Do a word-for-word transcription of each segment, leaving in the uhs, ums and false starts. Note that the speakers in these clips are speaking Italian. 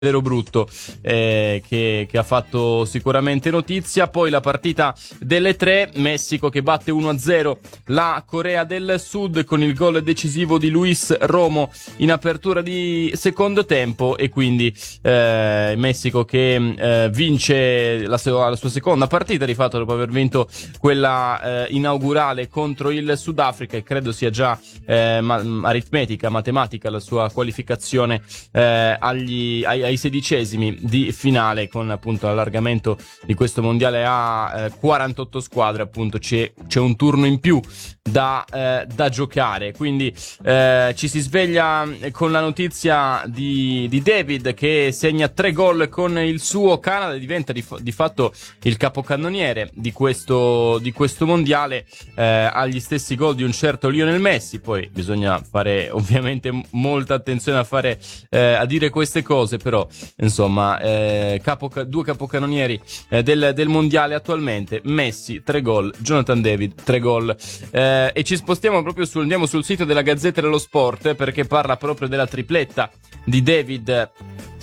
vero brutto eh, che, che ha fatto sicuramente notizia. Poi la partita delle tre, Messico che batte uno a zero la Corea del Sud con il gol decisivo di Luis Romo in apertura di secondo tempo, e quindi eh, Messico che eh, vince la, la sua seconda partita di fatto dopo aver vinto quella eh, inaugurale contro il Sudafrica, e credo sia già eh, ma- aritmetica, matematica la sua qualificazione eh, agli ai, ai sedicesimi di finale, con appunto l'allargamento di questo mondiale a eh, quarantotto squadre. Appunto c'è, c'è un turno in più da, eh, da giocare, quindi eh, ci si sveglia con la notizia di, di David che segna tre gol con il suo Canada e diventa di, di fatto il capocannoniere di questo, di questo mondiale, eh, agli stessi gol di un certo Lionel Messi. Poi bisogna fare ovviamente molta attenzione a fare eh, a dire queste cose, però insomma eh, capo, due capocannonieri eh, del, del mondiale attualmente, Messi tre gol, Jonathan David tre gol, eh, e ci spostiamo proprio sul, andiamo sul sito della Gazzetta dello Sport, eh, perché parla proprio della tripletta di David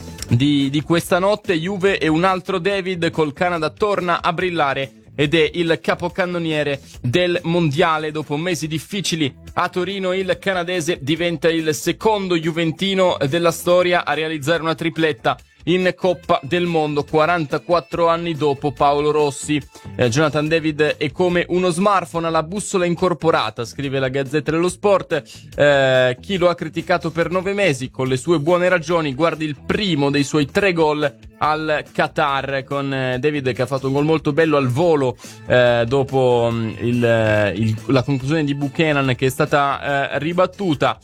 di, di questa notte. Juve e un altro David, col Canada torna a brillare ed è il capocannoniere del mondiale. Dopo mesi difficili a Torino, il canadese diventa il secondo juventino della storia a realizzare una tripletta in Coppa del Mondo, quarantaquattro anni dopo Paolo Rossi. eh, Jonathan David è come uno smartphone alla bussola incorporata, scrive la Gazzetta dello Sport. eh, chi lo ha criticato per nove mesi con le sue buone ragioni guardi il primo dei suoi tre gol al Qatar, con eh, David che ha fatto un gol molto bello al volo eh, dopo mh, il, il, la conclusione di Buchanan, che è stata eh, ribattuta.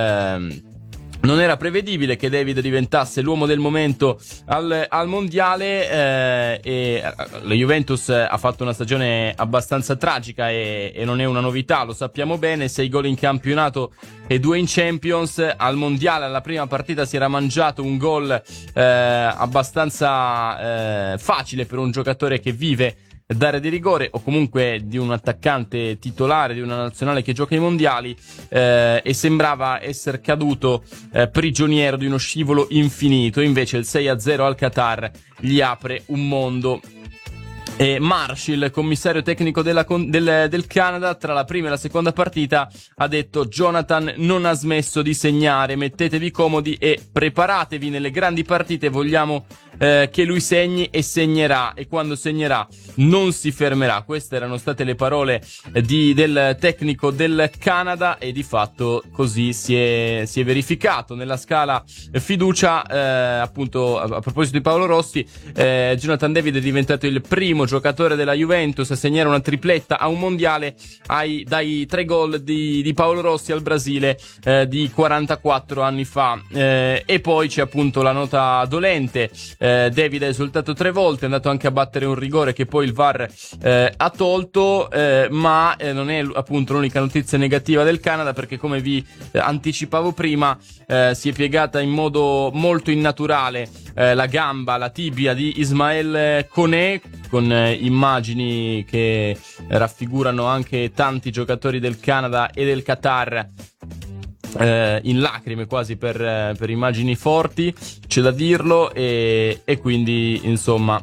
eh, Non era prevedibile che David diventasse l'uomo del momento al, al mondiale, eh, e la Juventus ha fatto una stagione abbastanza tragica e, e non è una novità, lo sappiamo bene. Sei gol in campionato e due in Champions. Al mondiale, alla prima partita, si era mangiato un gol eh, abbastanza eh, facile per un giocatore che vive d'area di rigore, o comunque di un attaccante titolare di una nazionale che gioca ai mondiali, eh, e sembrava essere caduto eh, prigioniero di uno scivolo infinito. Invece il sei a zero al Qatar gli apre un mondo. E Marshall, commissario tecnico della, del, del Canada, tra la prima e la seconda partita ha detto: Jonathan non ha smesso di segnare, mettetevi comodi e preparatevi, nelle grandi partite vogliamo eh, che lui segni e segnerà, e quando segnerà non si fermerà. Queste erano state le parole di, del tecnico del Canada, e di fatto così si è, si è verificato. Nella scala fiducia, eh, appunto a, a proposito di Paolo Rossi, eh, Jonathan David è diventato il primo giocatore della Juventus a segnare una tripletta a un mondiale, ai, dai tre gol di, di Paolo Rossi al Brasile eh, di quarantaquattro anni fa. Eh, e poi c'è appunto la nota dolente. eh, David è esultato tre volte, è andato anche a battere un rigore che poi il V A R eh, ha tolto, eh, ma eh, non è appunto l'unica notizia negativa del Canada, perché come vi eh, anticipavo prima, eh, si è piegata in modo molto innaturale eh, la gamba, la tibia di Ismael Koné, con eh, immagini che raffigurano anche tanti giocatori del Canada e del Qatar eh, in lacrime quasi per, eh, per immagini forti, c'è da dirlo, e, e quindi insomma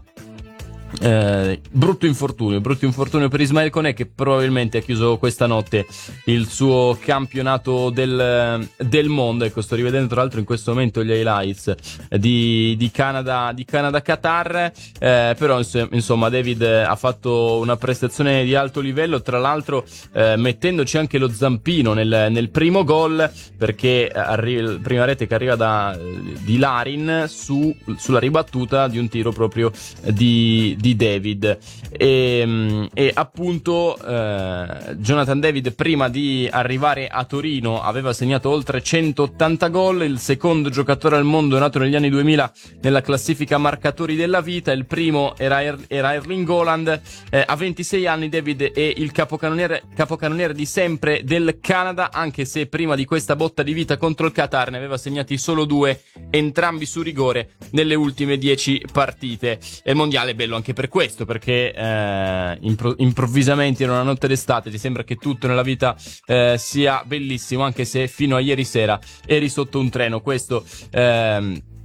Eh, brutto infortunio, brutto infortunio per Ismael Koné, che probabilmente ha chiuso questa notte il suo campionato del, del mondo. Ecco, sto rivedendo tra l'altro in questo momento gli highlights di, di Canada di Canada-Qatar, eh, però insomma David ha fatto una prestazione di alto livello, tra l'altro eh, mettendoci anche lo zampino nel, nel primo gol, perché arriva, la prima rete che arriva da di Larin su, sulla ribattuta di un tiro proprio di di David. E, e appunto eh, Jonathan David, prima di arrivare a Torino, aveva segnato oltre centottanta gol, il secondo giocatore al mondo nato negli anni duemila nella classifica marcatori della vita. Il primo era, er- era Erling Haaland. eh, a ventisei anni David è il capocannoniere, capocannoniere di sempre del Canada, anche se prima di questa botta di vita contro il Qatar ne aveva segnati solo due, entrambi su rigore, nelle ultime dieci partite. E il mondiale è bello anche per questo, perché eh, impro- improvvisamente in una notte d'estate ti sembra che tutto nella vita eh, sia bellissimo, anche se fino a ieri sera eri sotto un treno. Questo ehm,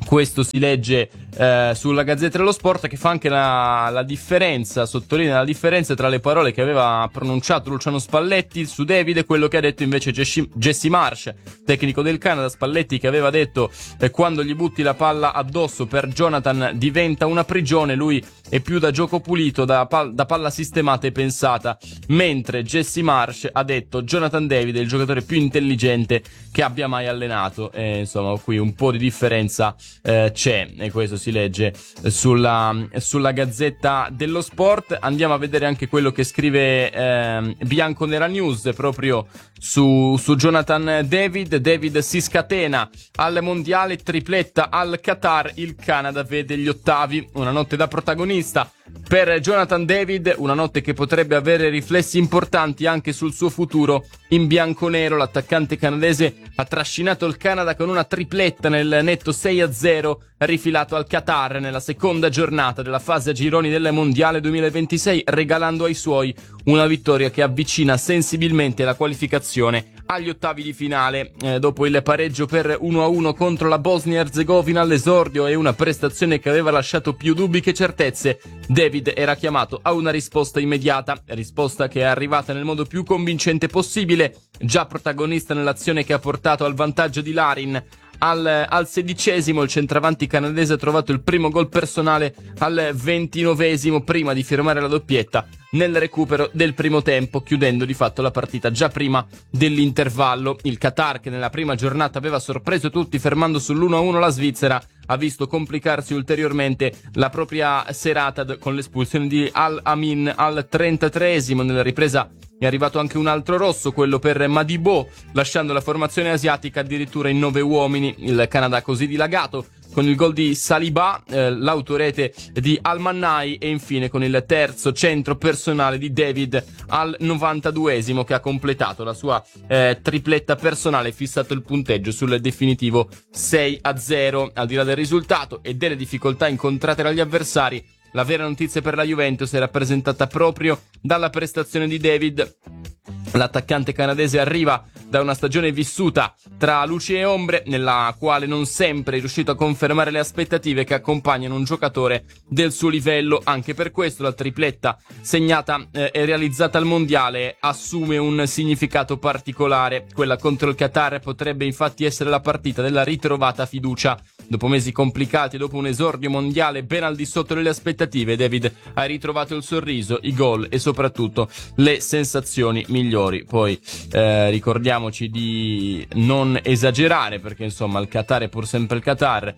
Questo si legge eh, sulla Gazzetta dello Sport, che fa anche la, la differenza, sottolinea la differenza tra le parole che aveva pronunciato Luciano Spalletti su David e quello che ha detto invece Jesse, Jesse Marsch, tecnico del Canada. Spalletti che aveva detto eh, quando gli butti la palla addosso per Jonathan diventa una prigione, lui è più da gioco pulito, da, pal- da palla sistemata e pensata, mentre Jesse Marsch ha detto Jonathan David è il giocatore più intelligente che abbia mai allenato. E, insomma, qui un po' di differenza eh, c'è, e questo si legge sulla, sulla Gazzetta dello Sport. Andiamo a vedere anche quello che scrive eh, Bianconera News proprio su, su Jonathan David. David si scatena al mondiale, tripletta al Qatar, il Canada vede gli ottavi, una notte da protagonista per Jonathan David, una notte che potrebbe avere riflessi importanti anche sul suo futuro in bianconero. L'attaccante canadese ha trascinato il Canada con una tripletta nel netto sei a zero rifilato al Qatar nella seconda giornata della fase a gironi del Mondiale duemilaventisei, regalando ai suoi una vittoria che avvicina sensibilmente la qualificazione agli ottavi di finale. Eh, dopo il pareggio per uno a uno contro la Bosnia-Herzegovina all'esordio e una prestazione che aveva lasciato più dubbi che certezze, David era chiamato a una risposta immediata, risposta che è arrivata nel modo più convincente possibile, già protagonista nell'azione che ha portato al vantaggio di Larin. Al, al sedicesimo il centravanti canadese ha trovato il primo gol personale al ventinovesimo prima di firmare la doppietta nel recupero del primo tempo, chiudendo di fatto la partita già prima dell'intervallo. Il Qatar, che nella prima giornata aveva sorpreso tutti fermando sull'uno a uno la Svizzera, ha visto complicarsi ulteriormente la propria serata d- con l'espulsione di Al-Amin al trentatreesimo. Nella ripresa è arrivato anche un altro rosso, quello per Madibo, lasciando la formazione asiatica addirittura in nove uomini. Il Canada così dilagato con il gol di Saliba, eh, l'autorete di Al-Mannai e infine con il terzo centro personale di David al novantaduesimo, che ha completato la sua eh, tripletta personale e fissato il punteggio sul definitivo sei a zero. Al di là del risultato e delle difficoltà incontrate dagli avversari, la vera notizia per la Juventus è rappresentata proprio dalla prestazione di David. L'attaccante canadese arriva da una stagione vissuta tra luci e ombre, nella quale non sempre è riuscito a confermare le aspettative che accompagnano un giocatore del suo livello. Anche per questo la tripletta segnata eh, e realizzata al mondiale assume un significato particolare. Quella contro il Qatar potrebbe infatti essere la partita della ritrovata fiducia. Dopo mesi complicati e dopo un esordio mondiale ben al di sotto delle aspettative, David ha ritrovato il sorriso, i gol e soprattutto le sensazioni migliori. Poi eh, ricordiamoci di non esagerare, perché insomma il Qatar è pur sempre il Qatar,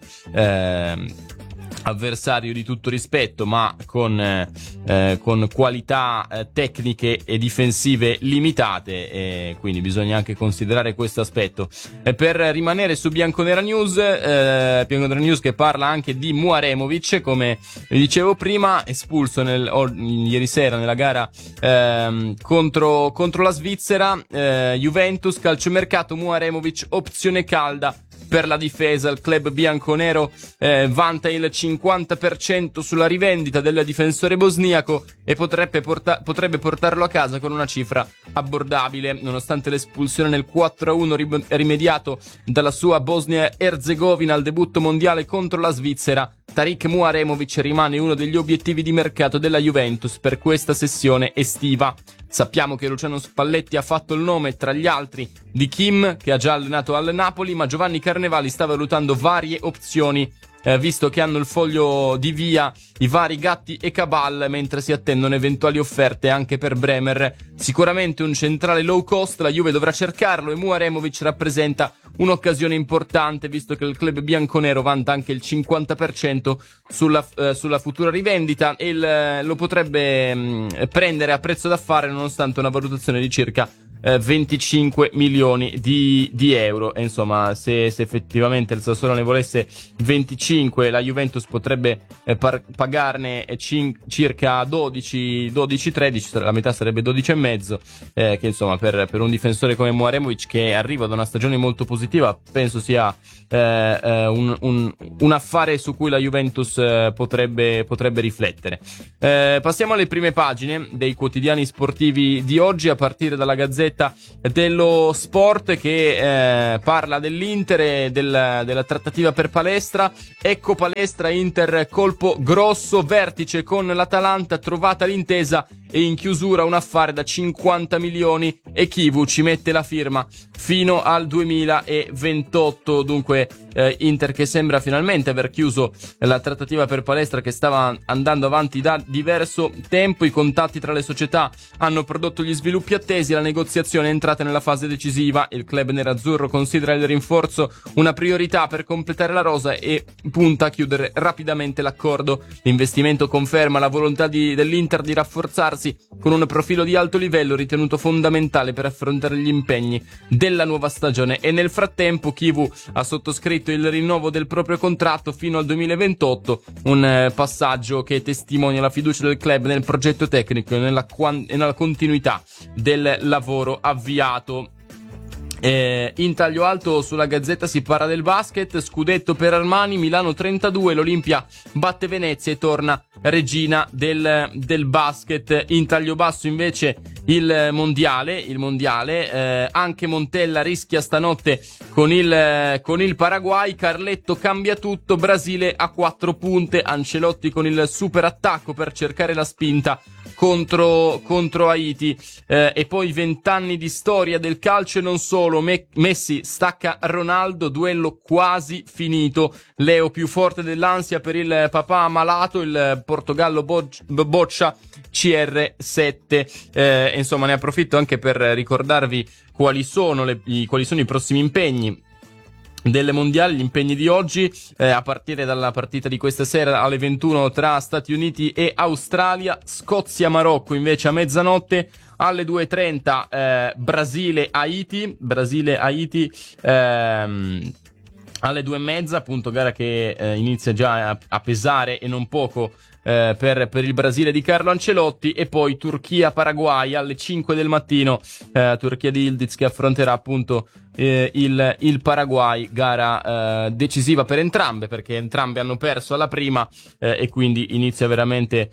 eh, avversario di tutto rispetto, ma con, eh, con qualità eh, tecniche e difensive limitate, e quindi bisogna anche considerare questo aspetto. E per rimanere su Bianconera News, eh, Bianconera News che parla anche di Muaremovic, come vi dicevo prima, espulso nel, oh, ieri sera nella gara eh, contro, contro la Svizzera. eh, Juventus, calciomercato, Muaremovic, opzione calda per la difesa. Il club bianconero eh, vanta il cinquanta per cento sulla rivendita del difensore bosniaco e potrebbe, porta- potrebbe portarlo a casa con una cifra abbordabile. Nonostante l'espulsione nel quattro a uno rim- rimediato dalla sua Bosnia-Herzegovina al debutto mondiale contro la Svizzera, Tariq Muaremovic rimane uno degli obiettivi di mercato della Juventus per questa sessione estiva. Sappiamo che Luciano Spalletti ha fatto il nome, tra gli altri, di Kim, che ha già allenato al Napoli, ma Giovanni Carnevali sta valutando varie opzioni, eh, visto che hanno il foglio di via i vari Gatti e Cabal, mentre si attendono eventuali offerte anche per Bremer. Sicuramente un centrale low cost, la Juve dovrà cercarlo e Muaremovic rappresenta un'occasione importante, visto che il club bianconero vanta anche il cinquanta per cento sulla, eh, sulla futura rivendita e il, lo potrebbe mh, prendere a prezzo d'affare, nonostante una valutazione di circa eh, venticinque milioni di, di euro. E insomma, se, se effettivamente il Sassuolo ne volesse venticinque, la Juventus potrebbe eh, par- pagarne cin- circa dodici tredici, la metà sarebbe dodici e mezzo, eh, che insomma per, per un difensore come Muaremovic, che arriva da una stagione molto positiva, penso sia eh, eh, un, un, un affare su cui la Juventus eh, potrebbe, potrebbe riflettere. Eh, passiamo alle prime pagine dei quotidiani sportivi di oggi, a partire dalla Gazzetta Gazzetta dello Sport, che eh, parla dell'Inter e del, della trattativa per Palestra. Ecco Palestra, Inter colpo grosso, vertice con l'Atalanta, trovata l'intesa e in chiusura un affare da cinquanta milioni e Chivu ci mette la firma fino al duemilaventotto. Dunque eh, Inter che sembra finalmente aver chiuso la trattativa per Palestra, che stava andando avanti da diverso tempo. I contatti tra le società hanno prodotto gli sviluppi attesi, la negoziazione è entrata nella fase decisiva. Il club nerazzurro considera il rinforzo una priorità per completare la rosa e punta a chiudere rapidamente l'accordo. L'investimento conferma la volontà di, dell'Inter di rafforzarsi con un profilo di alto livello ritenuto fondamentale per affrontare gli impegni della nuova stagione, e nel frattempo Chivu ha sottoscritto il rinnovo del proprio contratto fino al duemilaventotto, un eh, passaggio che testimonia la fiducia del club nel progetto tecnico e nella, quan- e nella continuità del lavoro avviato. Eh, in taglio alto sulla Gazzetta si parla del basket, scudetto per Armani, Milano trentadue, l'Olimpia batte Venezia e torna regina del, del basket. In taglio basso invece il mondiale, il mondiale eh, anche Montella rischia stanotte con il, con il Paraguay, Carletto cambia tutto, Brasile a quattro punte, Ancelotti con il super attacco per cercare la spinta contro, contro Haiti. Eh, e poi vent'anni di storia del calcio e non solo. Me- Messi stacca Ronaldo, duello quasi finito. Leo più forte dell'ansia per il papà ammalato, il Portogallo bo- boccia C R sette. Eh, insomma, ne approfitto anche per ricordarvi quali sono, le, i, quali sono i prossimi impegni delle mondiali, gli impegni di oggi, eh, a partire dalla partita di questa sera alle ventuno tra Stati Uniti e Australia. Scozia-Marocco invece a mezzanotte. Alle due e trenta eh, Brasile-Haiti, Brasile-Haiti ehm, alle due e mezza, appunto gara che eh, inizia già a, a pesare e non poco eh, per, per il Brasile di Carlo Ancelotti. E poi Turchia-Paraguay alle cinque del mattino, eh, Turchia di Yildiz che affronterà appunto eh, il, il Paraguay, gara eh, decisiva per entrambe, perché entrambe hanno perso alla prima eh, e quindi inizia veramente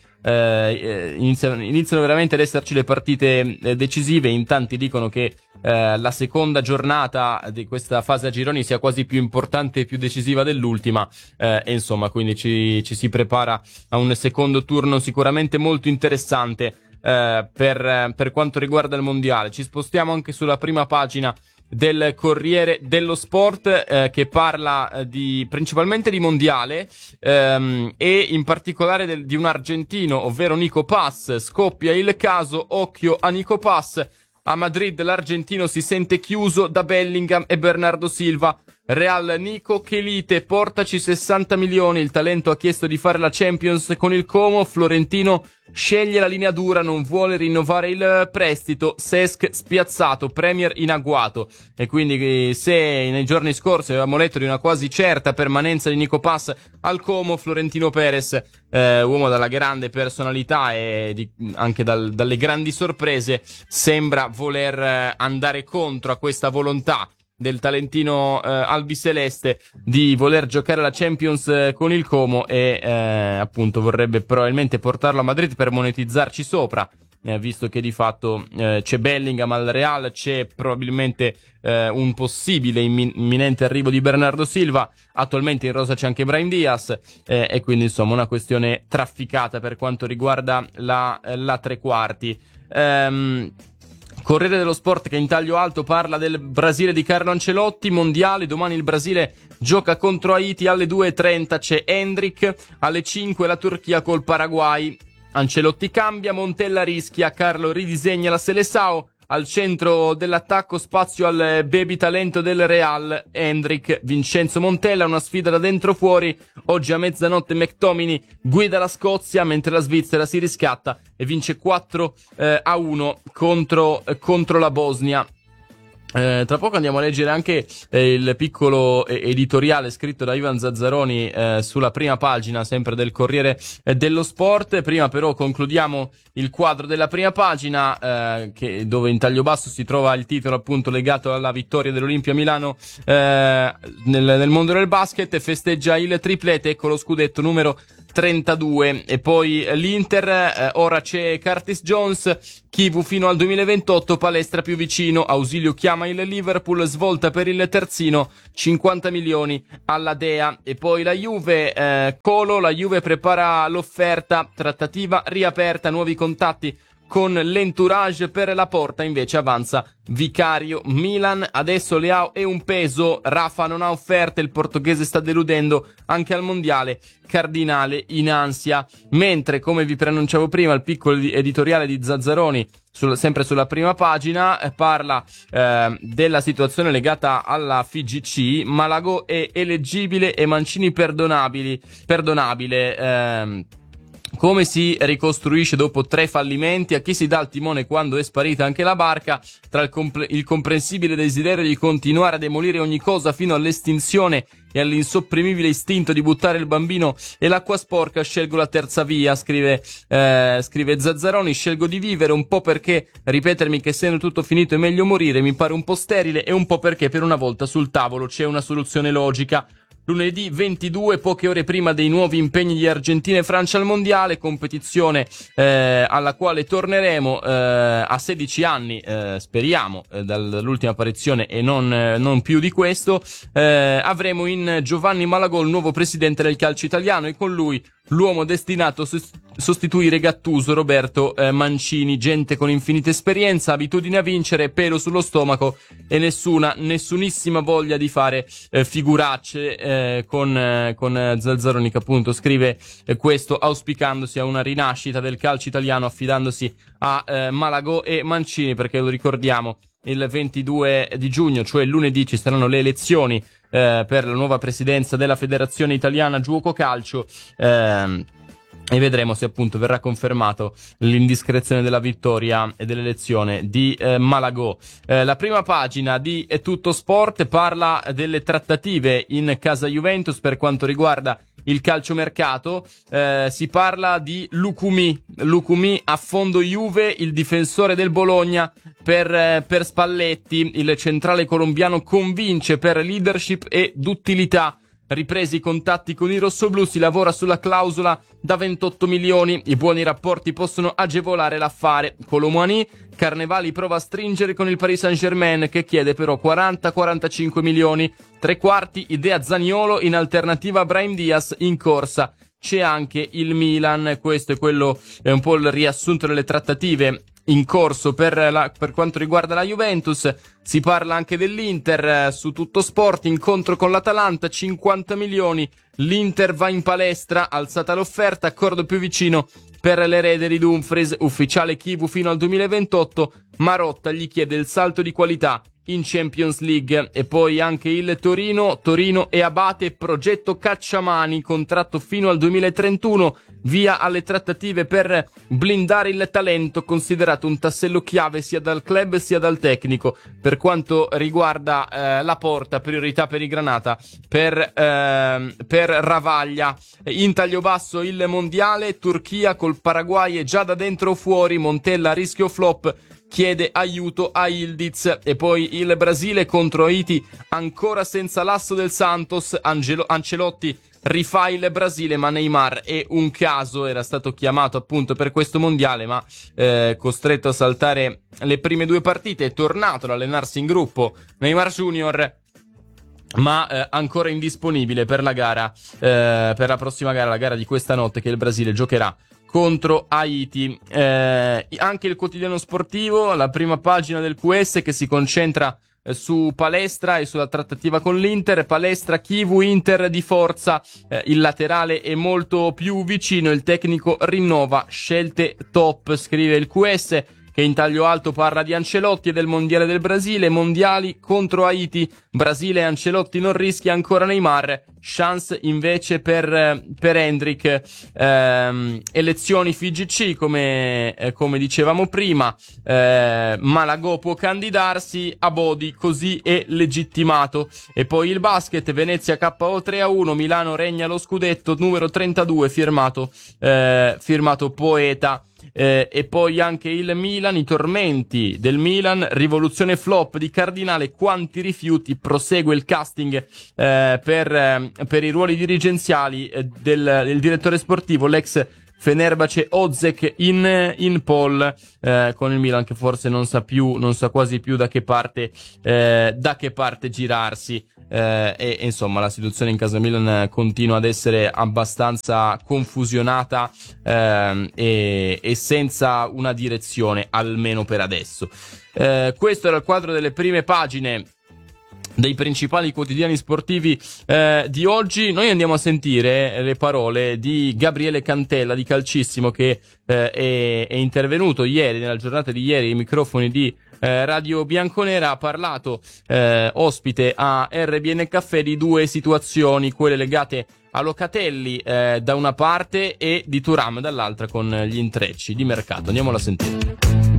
eh, iniziano, iniziano veramente ad esserci le partite eh, decisive. In tanti dicono che eh, la seconda giornata di questa fase a gironi sia quasi più importante e più decisiva dell'ultima, eh, e insomma quindi ci, ci si prepara a un secondo turno sicuramente molto interessante eh, per, per quanto riguarda il mondiale. Ci spostiamo anche sulla prima pagina del Corriere dello Sport, eh, che parla eh, di principalmente di mondiale ehm, e in particolare del, di un argentino, ovvero Nico Paz. Scoppia il caso, occhio a Nico Paz. A Madrid l'argentino si sente chiuso da Bellingham e Bernardo Silva. Real Nico, che lite, portaci sessanta milioni, il talento ha chiesto di fare la Champions con il Como, Florentino sceglie la linea dura, non vuole rinnovare il prestito, Cesc spiazzato, Premier in agguato. E quindi se nei giorni scorsi avevamo letto di una quasi certa permanenza di Nico Paz al Como, Florentino Perez, eh, uomo dalla grande personalità e di, anche dal, dalle grandi sorprese, sembra voler andare contro a questa volontà del talentino eh, albiceleste di voler giocare la Champions eh, con il Como e eh, appunto vorrebbe probabilmente portarlo a Madrid per monetizzarci sopra, eh, visto che di fatto eh, c'è Bellingham al Real, c'è probabilmente eh, un possibile immin- imminente arrivo di Bernardo Silva, attualmente in rosa c'è anche Brahim Diaz, eh, e quindi insomma una questione trafficata per quanto riguarda la, la tre quarti. Ehm... Corriere dello Sport che in taglio alto parla del Brasile di Carlo Ancelotti, mondiale, domani il Brasile gioca contro Haiti, alle due e trenta c'è Hendrick, alle cinque la Turchia col Paraguay, Ancelotti cambia, Montella rischia, Carlo ridisegna la Seleção, al centro dell'attacco spazio al baby talento del Real, Hendrick, Vincenzo Montella, una sfida da dentro fuori. Oggi a mezzanotte McTominay guida la Scozia mentre la Svizzera si riscatta e vince quattro a uno contro, contro la Bosnia. Eh, tra poco andiamo a leggere anche eh, il piccolo eh, editoriale scritto da Ivan Zazzaroni eh, sulla prima pagina sempre del Corriere eh, dello Sport. Prima però concludiamo il quadro della prima pagina eh, che, dove in taglio basso si trova il titolo appunto legato alla vittoria dell'Olimpia Milano eh, nel, nel mondo del basket. Festeggia il triplete, ecco lo scudetto numero trentadue. E poi l'Inter, eh, ora c'è Curtis Jones, Chivu fino al duemilaventotto, palestra più vicino, Ausilio chiama il Liverpool, svolta per il terzino, cinquanta milioni alla Dea. E poi la Juve, eh, Colo, la Juve prepara l'offerta, trattativa riaperta, nuovi contatti con l'entourage. Per la Porta invece avanza Vicario. Milan, adesso Leao è un peso, Rafa non ha offerte, il portoghese sta deludendo anche al mondiale, Cardinale in ansia. Mentre, come vi preannunciavo prima, il piccolo editoriale di Zazzaroni, sul, sempre sulla prima pagina, eh, parla eh, della situazione legata alla F G C. Malagò è eleggibile e Mancini perdonabili, perdonabile. Eh, Come si ricostruisce dopo tre fallimenti? A chi si dà il timone quando è sparita anche la barca? Tra il, compre- il comprensibile desiderio di continuare a demolire ogni cosa fino all'estinzione e all'insopprimibile istinto di buttare il bambino e l'acqua sporca, scelgo la terza via, scrive, eh, scrive Zazzaroni. Scelgo di vivere un po' perché ripetermi che essendo tutto finito è meglio morire mi pare un po' sterile, e un po' perché per una volta sul tavolo c'è una soluzione logica. Lunedì ventidue, poche ore prima dei nuovi impegni di Argentina e Francia al mondiale, competizione eh, alla quale torneremo eh, a sedici anni, eh, speriamo, eh, dall'ultima apparizione e non, eh, non più di questo. Eh, avremo in Giovanni Malagò il nuovo presidente del calcio italiano, e con lui l'uomo destinato a sostituire Gattuso, Roberto eh, Mancini. Gente con infinita esperienza, abitudine a vincere, pelo sullo stomaco e nessuna, nessunissima voglia di fare eh, figuracce, eh, con, eh, con Zazzaroni, che appunto scrive eh, questo, auspicandosi a una rinascita del calcio italiano, affidandosi a eh, Malagò e Mancini, perché lo ricordiamo, il ventidue di giugno, cioè lunedì, ci saranno le elezioni eh, per la nuova presidenza della Federazione Italiana Giuoco Calcio, eh, e vedremo se appunto verrà confermato l'indiscrezione della vittoria e dell'elezione di eh, Malagò. Eh, la prima pagina di È Tutto Sport parla delle trattative in casa Juventus per quanto riguarda il calciomercato. Eh, si parla di Lucumi, Lucumi a fondo Juve, il difensore del Bologna per, eh, per Spalletti. Il centrale colombiano convince per leadership e d'utilità. Ripresi i contatti con i rossoblù, si lavora sulla clausola da ventotto milioni. I buoni rapporti possono agevolare l'affare. Colomani, Carnevali prova a stringere con il Paris Saint-Germain, che chiede però quaranta quarantacinque milioni. Tre quarti, idea Zaniolo in alternativa a Brahim Diaz in corsa. C'è anche il Milan. Questo è quello, è un po' il riassunto delle trattative in corso per, la, per quanto riguarda la Juventus. Si parla anche dell'Inter eh, su Tutto Sport, incontro con l'Atalanta, cinquanta milioni, l'Inter va in palestra, alzata l'offerta, accordo più vicino per l'erede di Dumfries, ufficiale Chivu fino al duemilaventotto, Marotta gli chiede il salto di qualità in Champions League. E poi anche il Torino, Torino e Abate, progetto Cacciamani, contratto fino al duemilatrentuno, via alle trattative per blindare il talento, considerato un tassello chiave sia dal club sia dal tecnico. Per quanto riguarda eh, la Porta, priorità per i Granata, per, eh, per Ravaglia. In taglio basso il mondiale, Turchia col Paraguay è già da dentro o fuori, Montella a rischio flop, chiede aiuto a Ildiz. E poi il Brasile contro Haiti, ancora senza l'asso del Santos, Angelo- Ancelotti rifà il Brasile, ma Neymar è un caso, era stato chiamato appunto per questo mondiale, ma eh, costretto a saltare le prime due partite, è tornato ad allenarsi in gruppo Neymar Junior, ma eh, ancora indisponibile per la gara, eh, per la prossima gara, la gara di questa notte che il Brasile giocherà contro Haiti. Eh, anche il quotidiano sportivo, la prima pagina del Q S, che si concentra eh, su Palestra e sulla trattativa con l'Inter. Palestra, Chivu, Inter di forza, eh, il laterale è molto più vicino, il tecnico rinnova, scelte top, scrive il Q S, che in taglio alto parla di Ancelotti e del mondiale del Brasile. Mondiali contro Haiti, Brasile e Ancelotti non rischia ancora Neymar, chance invece per, per Hendrick. Ehm, elezioni F G C, come, eh, come dicevamo prima, eh, Malagò può candidarsi, Abodi così è legittimato. E poi il basket, Venezia K O tre a uno, Milano regna lo scudetto, numero trentadue, firmato, eh, firmato Poeta. eh, e poi anche il Milan, i tormenti del Milan, rivoluzione flop di Cardinale, quanti rifiuti, prosegue il casting eh, per, eh, per i ruoli dirigenziali eh, del, del direttore sportivo, l'ex Fenerbahce Ozek in, in pole, eh, con il Milan che forse non sa più, non sa quasi più da che parte, eh, da che parte girarsi, eh, e, e insomma la situazione in casa Milan continua ad essere abbastanza confusionata, eh, e, e senza una direzione, almeno per adesso. Eh, questo era il quadro delle prime pagine dei principali quotidiani sportivi eh, di oggi. Noi andiamo a sentire le parole di Gabriele Cantella di Calcissimo, che eh, è, è intervenuto ieri, nella giornata di ieri, ai microfoni di eh, Radio Bianconera. Ha parlato eh, ospite a R B N Caffè di due situazioni, quelle legate a Locatelli eh, da una parte e di Thuram dall'altra, con gli intrecci di mercato. Andiamola a sentire.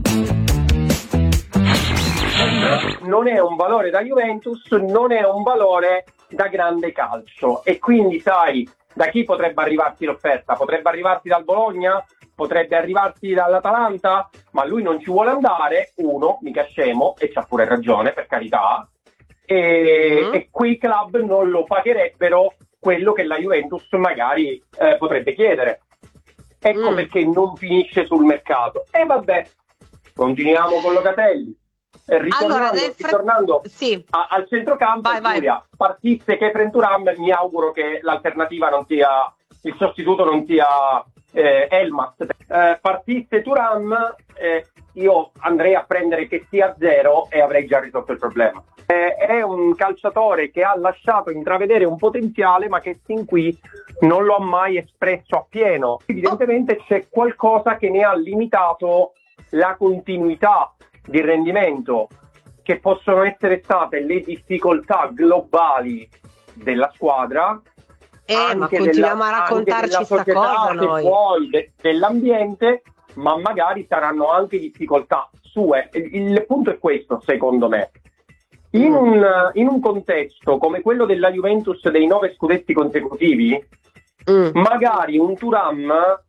Non è un valore da Juventus, non è un valore da grande calcio, e quindi sai da chi potrebbe arrivarti l'offerta? Potrebbe arrivarti dal Bologna? Potrebbe arrivarti dall'Atalanta? Ma lui non ci vuole andare, uno, mica scemo, e c'ha pure ragione, per carità, e, mm. e quei club non lo pagherebbero quello che la Juventus magari eh, potrebbe chiedere. Ecco mm. perché non finisce sul mercato. E vabbè, continuiamo con Locatelli. Eh, ritornando, allora, fre- ritornando sì. a, al centrocampo, vai, Giulia, vai. Partisse Kefren Thuram, mi auguro che l'alternativa non sia, il sostituto non sia eh, Elmas. Eh, partisse Thuram, eh, io andrei a prendere che sia zero e avrei già risolto il problema. Eh, è un calciatore che ha lasciato intravedere un potenziale, ma che sin qui non lo ha mai espresso appieno. Evidentemente oh. c'è qualcosa che ne ha limitato la continuità di rendimento, che possono essere state le difficoltà globali della squadra, eh, ma continuiamo della, a raccontarci sta cosa noi, poi de, dell'ambiente, ma magari saranno anche difficoltà sue. Il, il punto è questo, secondo me. In un, in un contesto come quello della Juventus dei nove scudetti consecutivi, mm. magari un Thuram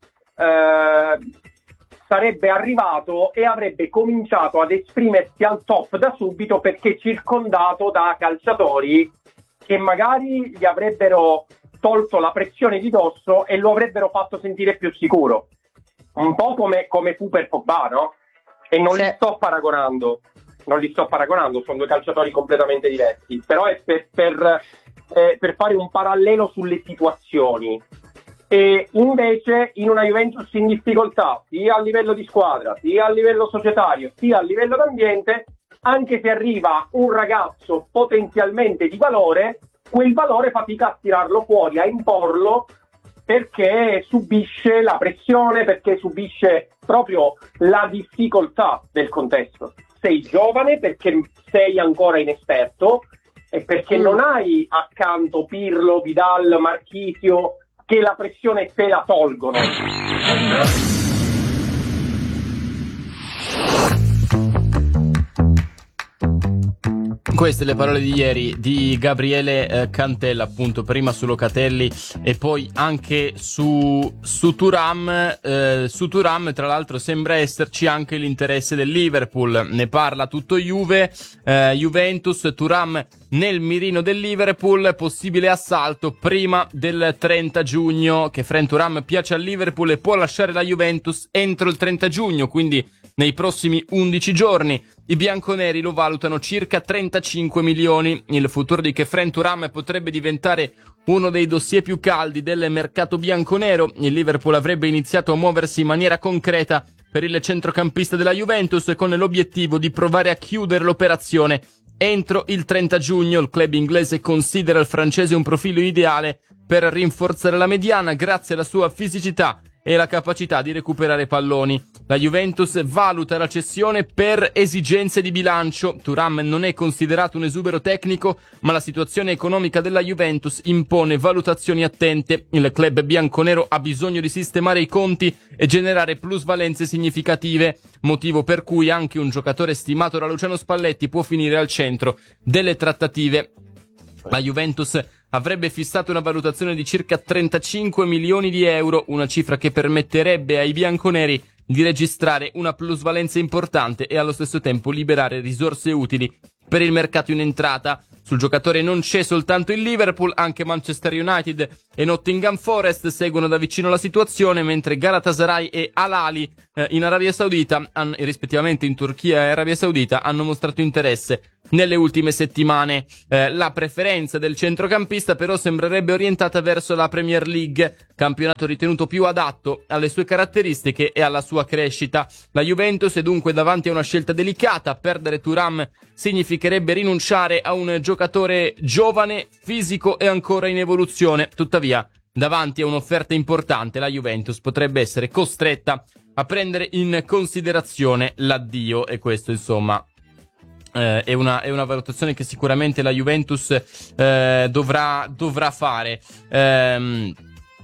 eh, sarebbe arrivato e avrebbe cominciato ad esprimersi al top da subito, perché circondato da calciatori che magari gli avrebbero tolto la pressione di dosso e lo avrebbero fatto sentire più sicuro. Un po' come, come fu per Pogba, no? E non sì. li sto paragonando, non li sto paragonando, sono due calciatori completamente diversi, però è per, per, eh, per fare un parallelo sulle situazioni. E invece in una Juventus in difficoltà, sia a livello di squadra, sia a livello societario, sia a livello d'ambiente, anche se arriva un ragazzo potenzialmente di valore, quel valore fatica a tirarlo fuori, a imporlo, perché subisce la pressione, perché subisce proprio la difficoltà del contesto. Sei giovane perché sei ancora inesperto, e perché mm. non hai accanto Pirlo, Vidal, Marchisio, che la pressione te la tolgono. Queste le parole di ieri di Gabriele eh, Cantella, appunto, prima su Locatelli e poi anche su, su Thuram. Eh, su Thuram, tra l'altro, sembra esserci anche l'interesse del Liverpool. Ne parla tutto Juve, eh, Juventus, Thuram nel mirino del Liverpool, possibile assalto prima del trenta giugno. Kefren Thuram piace al Liverpool e può lasciare la Juventus entro il trenta giugno, quindi nei prossimi undici giorni. I bianconeri lo valutano circa trentacinque milioni. Il futuro di Kefren Thuram potrebbe diventare uno dei dossier più caldi del mercato bianconero. Il Liverpool avrebbe iniziato a muoversi in maniera concreta per il centrocampista della Juventus, con l'obiettivo di provare a chiudere l'operazione entro il trenta giugno. Il club inglese considera il francese un profilo ideale per rinforzare la mediana grazie alla sua fisicità e la capacità di recuperare palloni. La Juventus valuta la cessione per esigenze di bilancio. Thuram non è considerato un esubero tecnico, ma la situazione economica della Juventus impone valutazioni attente. Il club bianconero ha bisogno di sistemare i conti e generare plusvalenze significative, motivo per cui anche un giocatore stimato da Luciano Spalletti può finire al centro delle trattative. La Juventus avrebbe fissato una valutazione di circa trentacinque milioni di euro, una cifra che permetterebbe ai bianconeri di registrare una plusvalenza importante e allo stesso tempo liberare risorse utili per il mercato in entrata. Sul giocatore non c'è soltanto il Liverpool, anche Manchester United e Nottingham Forest seguono da vicino la situazione, mentre Galatasaray e Al Ahly eh, in Arabia Saudita, hanno, rispettivamente in Turchia e Arabia Saudita, hanno mostrato interesse nelle ultime settimane. Eh, la preferenza del centrocampista però sembrerebbe orientata verso la Premier League, campionato ritenuto più adatto alle sue caratteristiche e alla sua crescita. La Juventus è dunque davanti a una scelta delicata. Perdere Thuram significherebbe rinunciare a un giocatore giovane, fisico e ancora in evoluzione. Tuttavia, davanti a un'offerta importante, la Juventus potrebbe essere costretta a prendere in considerazione l'addio, e questo insomma eh, è, una, è una valutazione che sicuramente la Juventus eh, dovrà, dovrà fare. Ehm,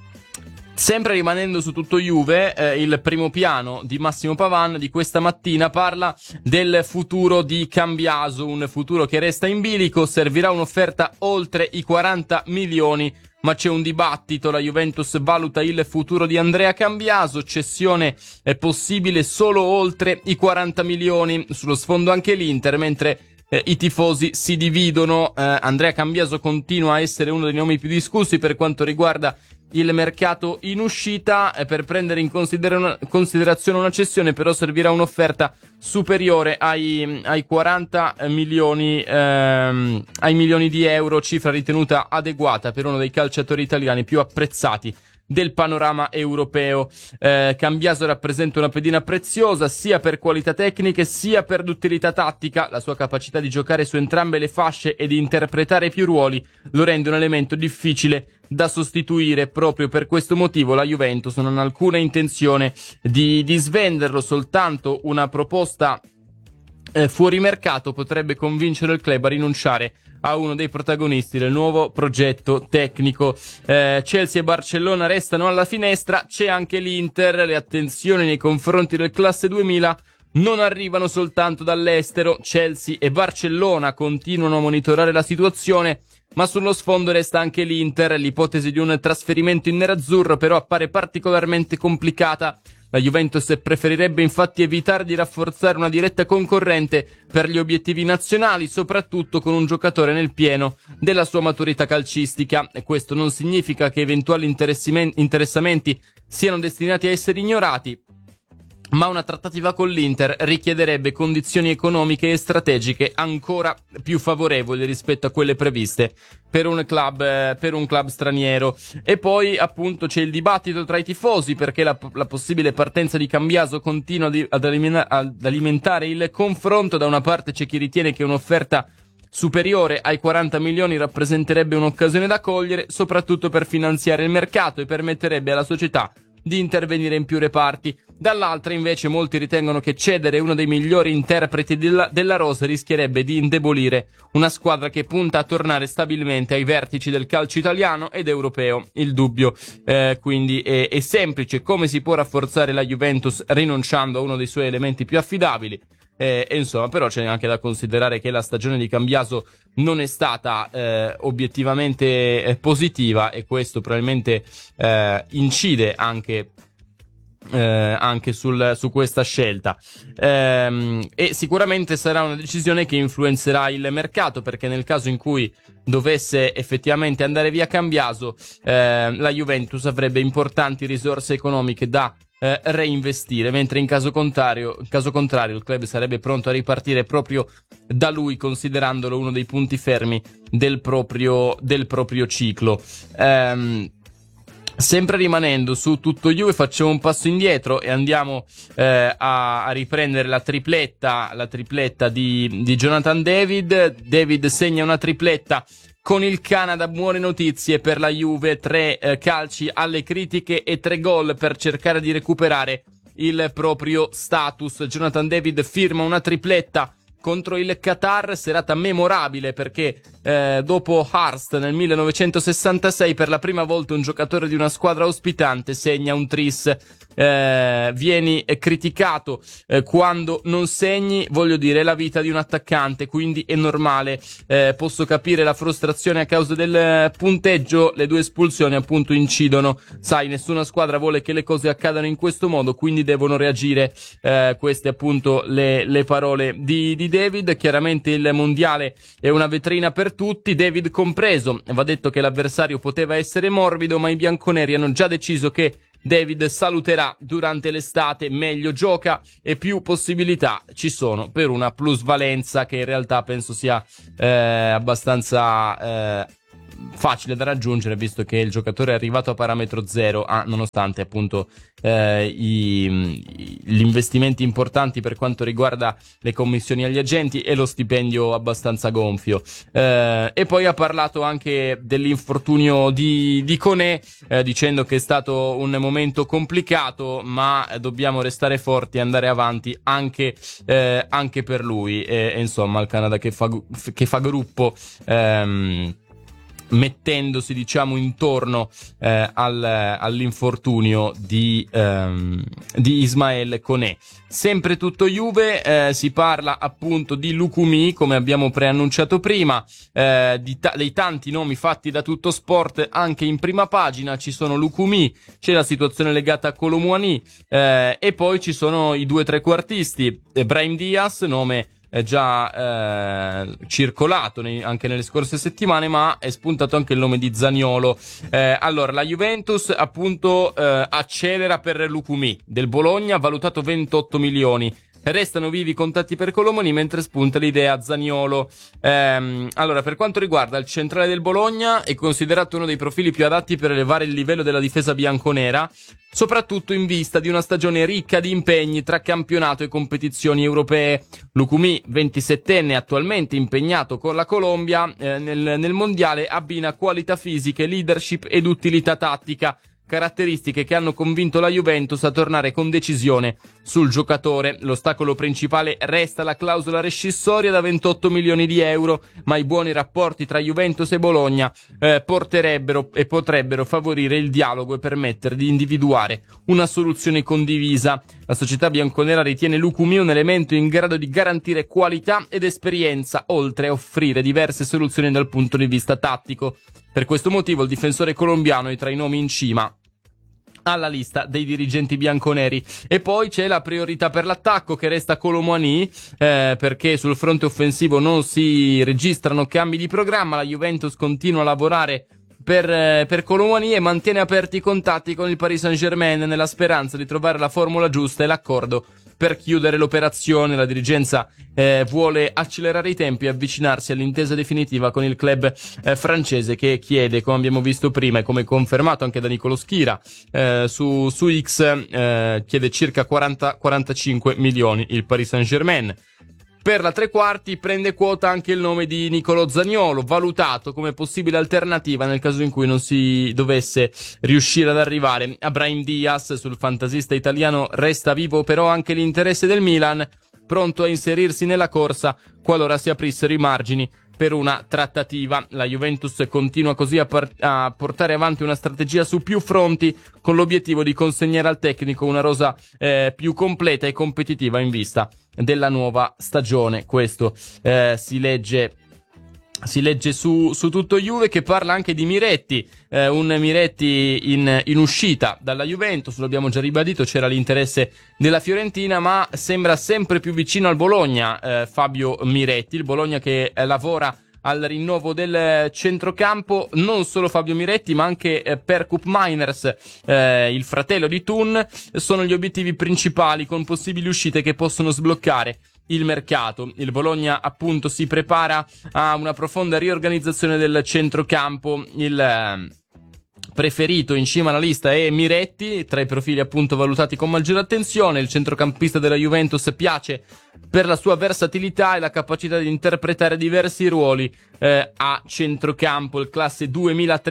Sempre rimanendo su tutto Juve, eh, il primo piano di Massimo Pavan di questa mattina parla del futuro di Cambiaso, un futuro che resta in bilico. Servirà un'offerta oltre i quaranta milioni, ma c'è un dibattito. La Juventus valuta il futuro di Andrea Cambiaso, cessione è possibile solo oltre i quaranta milioni. Sullo sfondo anche l'Inter, mentre eh, i tifosi si dividono. Eh, Andrea Cambiaso continua a essere uno dei nomi più discussi per quanto riguarda il mercato in uscita. Eh, per prendere in considera- una, considerazione una cessione però servirà un'offerta superiore ai, ai quaranta milioni ehm, ai milioni di euro, cifra ritenuta adeguata per uno dei calciatori italiani più apprezzati del panorama europeo. Eh, Cambiaso rappresenta una pedina preziosa sia per qualità tecniche sia per duttilità tattica. La sua capacità di giocare su entrambe le fasce e di interpretare più ruoli lo rende un elemento difficile da sostituire. Proprio per questo motivo la Juventus non ha alcuna intenzione di, di svenderlo. Soltanto una proposta eh, fuori mercato potrebbe convincere il club a rinunciare a uno dei protagonisti del nuovo progetto tecnico. eh, Chelsea e Barcellona restano alla finestra, c'è anche l'Inter. Le attenzioni nei confronti del classe duemila non arrivano soltanto dall'estero. Chelsea e Barcellona continuano a monitorare la situazione, ma sullo sfondo resta anche l'Inter. L'ipotesi di un trasferimento in nerazzurro però appare particolarmente complicata. La Juventus preferirebbe infatti evitare di rafforzare una diretta concorrente per gli obiettivi nazionali, soprattutto con un giocatore nel pieno della sua maturità calcistica. E questo non significa che eventuali interessamenti siano destinati a essere ignorati, ma una trattativa con l'Inter richiederebbe condizioni economiche e strategiche ancora più favorevoli rispetto a quelle previste per un club eh, per un club straniero. E poi appunto c'è il dibattito tra i tifosi, perché la, la possibile partenza di Cambiaso continua di, ad, alimenta, ad alimentare il confronto. Da una parte c'è chi ritiene che un'offerta superiore ai quaranta milioni rappresenterebbe un'occasione da cogliere, soprattutto per finanziare il mercato, e permetterebbe alla società di intervenire in più reparti. Dall'altra invece molti ritengono che cedere uno dei migliori interpreti della, della rosa rischierebbe di indebolire una squadra che punta a tornare stabilmente ai vertici del calcio italiano ed europeo. Il dubbio eh, quindi è, è semplice: come si può rafforzare la Juventus rinunciando a uno dei suoi elementi più affidabili? Eh, e insomma, però c'è anche da considerare che la stagione di Cambiaso non è stata eh, obiettivamente eh, positiva, e questo probabilmente eh, incide anche eh, anche sul, su questa scelta. Ehm, e sicuramente sarà una decisione che influenzerà il mercato, perché nel caso in cui dovesse effettivamente andare via Cambiaso, eh, la Juventus avrebbe importanti risorse economiche da Eh, reinvestire, mentre in caso contrario, in caso contrario il club sarebbe pronto a ripartire proprio da lui, considerandolo uno dei punti fermi del proprio, del proprio ciclo. Ehm, sempre rimanendo su tutto Juve, facciamo un passo indietro e andiamo eh, a, a riprendere la tripletta, la tripletta di, di Jonathan David. David segna una tripletta con il Canada. Buone notizie per la Juve: tre eh, calci alle critiche e tre gol per cercare di recuperare il proprio status. Jonathan David firma una tripletta contro il Qatar, serata memorabile perché eh, dopo Hearst nel millenovecentosessantasei per la prima volta un giocatore di una squadra ospitante segna un tris. Eh, vieni criticato eh, quando non segni, voglio dire, è la vita di un attaccante, quindi è normale. Eh, posso capire la frustrazione a causa del punteggio, le due espulsioni appunto incidono, sai, nessuna squadra vuole che le cose accadano in questo modo, quindi devono reagire. Eh, queste appunto le, le parole di, di David. Chiaramente il mondiale è una vetrina per tutti, David compreso. Va detto che l'avversario poteva essere morbido, ma i bianconeri hanno già deciso che David saluterà durante l'estate, meglio gioca e più possibilità ci sono per una plusvalenza che in realtà penso sia eh, abbastanza eh, facile da raggiungere, visto che il giocatore è arrivato a parametro zero, ah, nonostante appunto eh, i, gli investimenti importanti per quanto riguarda le commissioni agli agenti e lo stipendio abbastanza gonfio. Eh, e poi ha parlato anche dell'infortunio di, di Koné, eh, dicendo che è stato un momento complicato, ma dobbiamo restare forti e andare avanti anche, eh, anche per lui. E, e insomma il Canada che fa, che fa gruppo, ehm, mettendosi diciamo intorno eh, al, all'infortunio di, ehm, di Ismael Koné. Sempre tutto Juve, eh, si parla appunto di Lukumi, come abbiamo preannunciato prima, eh, di ta- dei tanti nomi fatti da Tutto Sport anche in prima pagina. Ci sono Lukumi, c'è la situazione legata a Kolo Muani, eh, e poi ci sono i due trequartisti, eh, Brahim Diaz, nome è già eh, circolato nei, anche nelle scorse settimane, ma è spuntato anche il nome di Zaniolo. Eh, allora, la Juventus appunto eh, accelera per Lukumi del Bologna, valutato ventotto milioni. Restano vivi i contatti per Kolo Muani, mentre spunta l'idea Zaniolo. Ehm, allora, per quanto riguarda il centrale del Bologna, è considerato uno dei profili più adatti per elevare il livello della difesa bianconera, soprattutto in vista di una stagione ricca di impegni tra campionato e competizioni europee. Lukumi, ventisettenne, attualmente impegnato con la Colombia eh, nel, nel mondiale, abbina qualità fisiche, leadership ed utilità tattica, caratteristiche che hanno convinto la Juventus a tornare con decisione sul giocatore. L'ostacolo principale resta la clausola rescissoria da ventotto milioni di euro, ma i buoni rapporti tra Juventus e Bologna eh, porterebbero e potrebbero favorire il dialogo e permettere di individuare una soluzione condivisa. La società bianconera ritiene Lukumi un elemento in grado di garantire qualità ed esperienza, oltre a offrire diverse soluzioni dal punto di vista tattico. Per questo motivo il difensore colombiano è tra i nomi in cima alla lista dei dirigenti bianconeri. E poi c'è la priorità per l'attacco, che resta Kolo Muani, eh, perché sul fronte offensivo non si registrano cambi di programma. La Juventus continua a lavorare per, eh, per Kolo Muani e mantiene aperti i contatti con il Paris Saint-Germain nella speranza di trovare la formula giusta e l'accordo per chiudere l'operazione. La dirigenza eh, vuole accelerare i tempi e avvicinarsi all'intesa definitiva con il club eh, francese, che chiede, come abbiamo visto prima e come confermato anche da Nicolo Schira eh, su, su X, eh, chiede circa quaranta quarantacinque milioni il Paris Saint-Germain. Per la tre quarti prende quota anche il nome di Nicolo Zaniolo, valutato come possibile alternativa nel caso in cui non si dovesse riuscire ad arrivare a Brahim Diaz. Sul fantasista italiano resta vivo però anche l'interesse del Milan, pronto a inserirsi nella corsa qualora si aprissero i margini per una trattativa. La Juventus continua così a, par- a portare avanti una strategia su più fronti, con l'obiettivo di consegnare al tecnico una rosa eh, più completa e competitiva in vista della nuova stagione. Questo eh, si legge si legge su, su Tutto Juve, che parla anche di Miretti, eh, un Miretti in, in uscita dalla Juventus. Lo abbiamo già ribadito, c'era l'interesse della Fiorentina, ma sembra sempre più vicino al Bologna eh, Fabio Miretti, il Bologna che eh, lavora al rinnovo del centrocampo. Non solo Fabio Miretti, ma anche eh, Perkup Miners, eh, il fratello di Thun, sono gli obiettivi principali, con possibili uscite che possono sbloccare il mercato. Il Bologna appunto si prepara a una profonda riorganizzazione del centrocampo. Il eh, preferito in cima alla lista è Miretti, tra i profili appunto valutati con maggiore attenzione. Il centrocampista della Juventus piace per la sua versatilità e la capacità di interpretare diversi ruoli eh, a centrocampo. Il classe duemilatré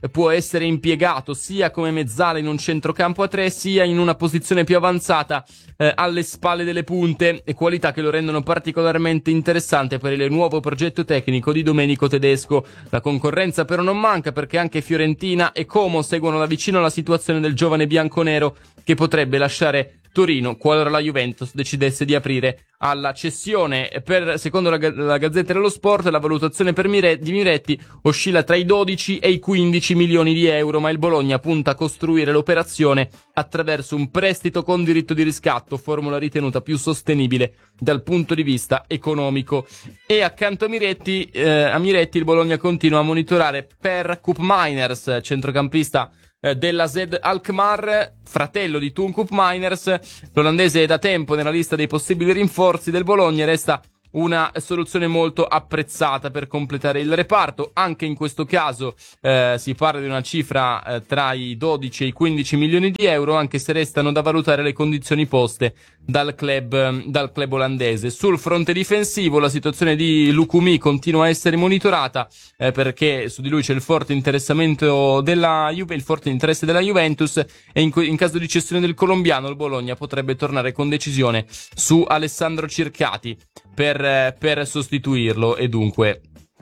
può essere impiegato sia come mezzala in un centrocampo a tre, sia in una posizione più avanzata eh, alle spalle delle punte, e qualità che lo rendono particolarmente interessante per il nuovo progetto tecnico di Domenico Tedesco. La concorrenza però non manca, perché anche Fiorentina e Como seguono da vicino la situazione del giovane bianconero, che potrebbe lasciare Torino qualora la Juventus decidesse di aprire alla cessione. Per, secondo la, la Gazzetta dello Sport, la valutazione per Mire, di Miretti oscilla tra i dodici e i quindici milioni di euro, ma il Bologna punta a costruire l'operazione attraverso un prestito con diritto di riscatto, formula ritenuta più sostenibile dal punto di vista economico. E accanto a Miretti, eh, a Miretti il Bologna continua a monitorare Per Koopmeiners, centrocampista della Z Alkmaar, fratello di Koop Meiners. L'olandese è da tempo nella lista dei possibili rinforzi del Bologna e resta una soluzione molto apprezzata per completare il reparto. Anche in questo caso eh, si parla di una cifra eh, tra i dodici e i quindici milioni di euro, anche se restano da valutare le condizioni poste dal club, dal club olandese. Sul fronte difensivo la situazione di Lukumi continua a essere monitorata, eh, perché su di lui c'è il forte interessamento della Juve, il forte interesse della Juventus, e in, in caso di cessione del colombiano il Bologna potrebbe tornare con decisione su Alessandro Circati per, per sostituirlo, e dunque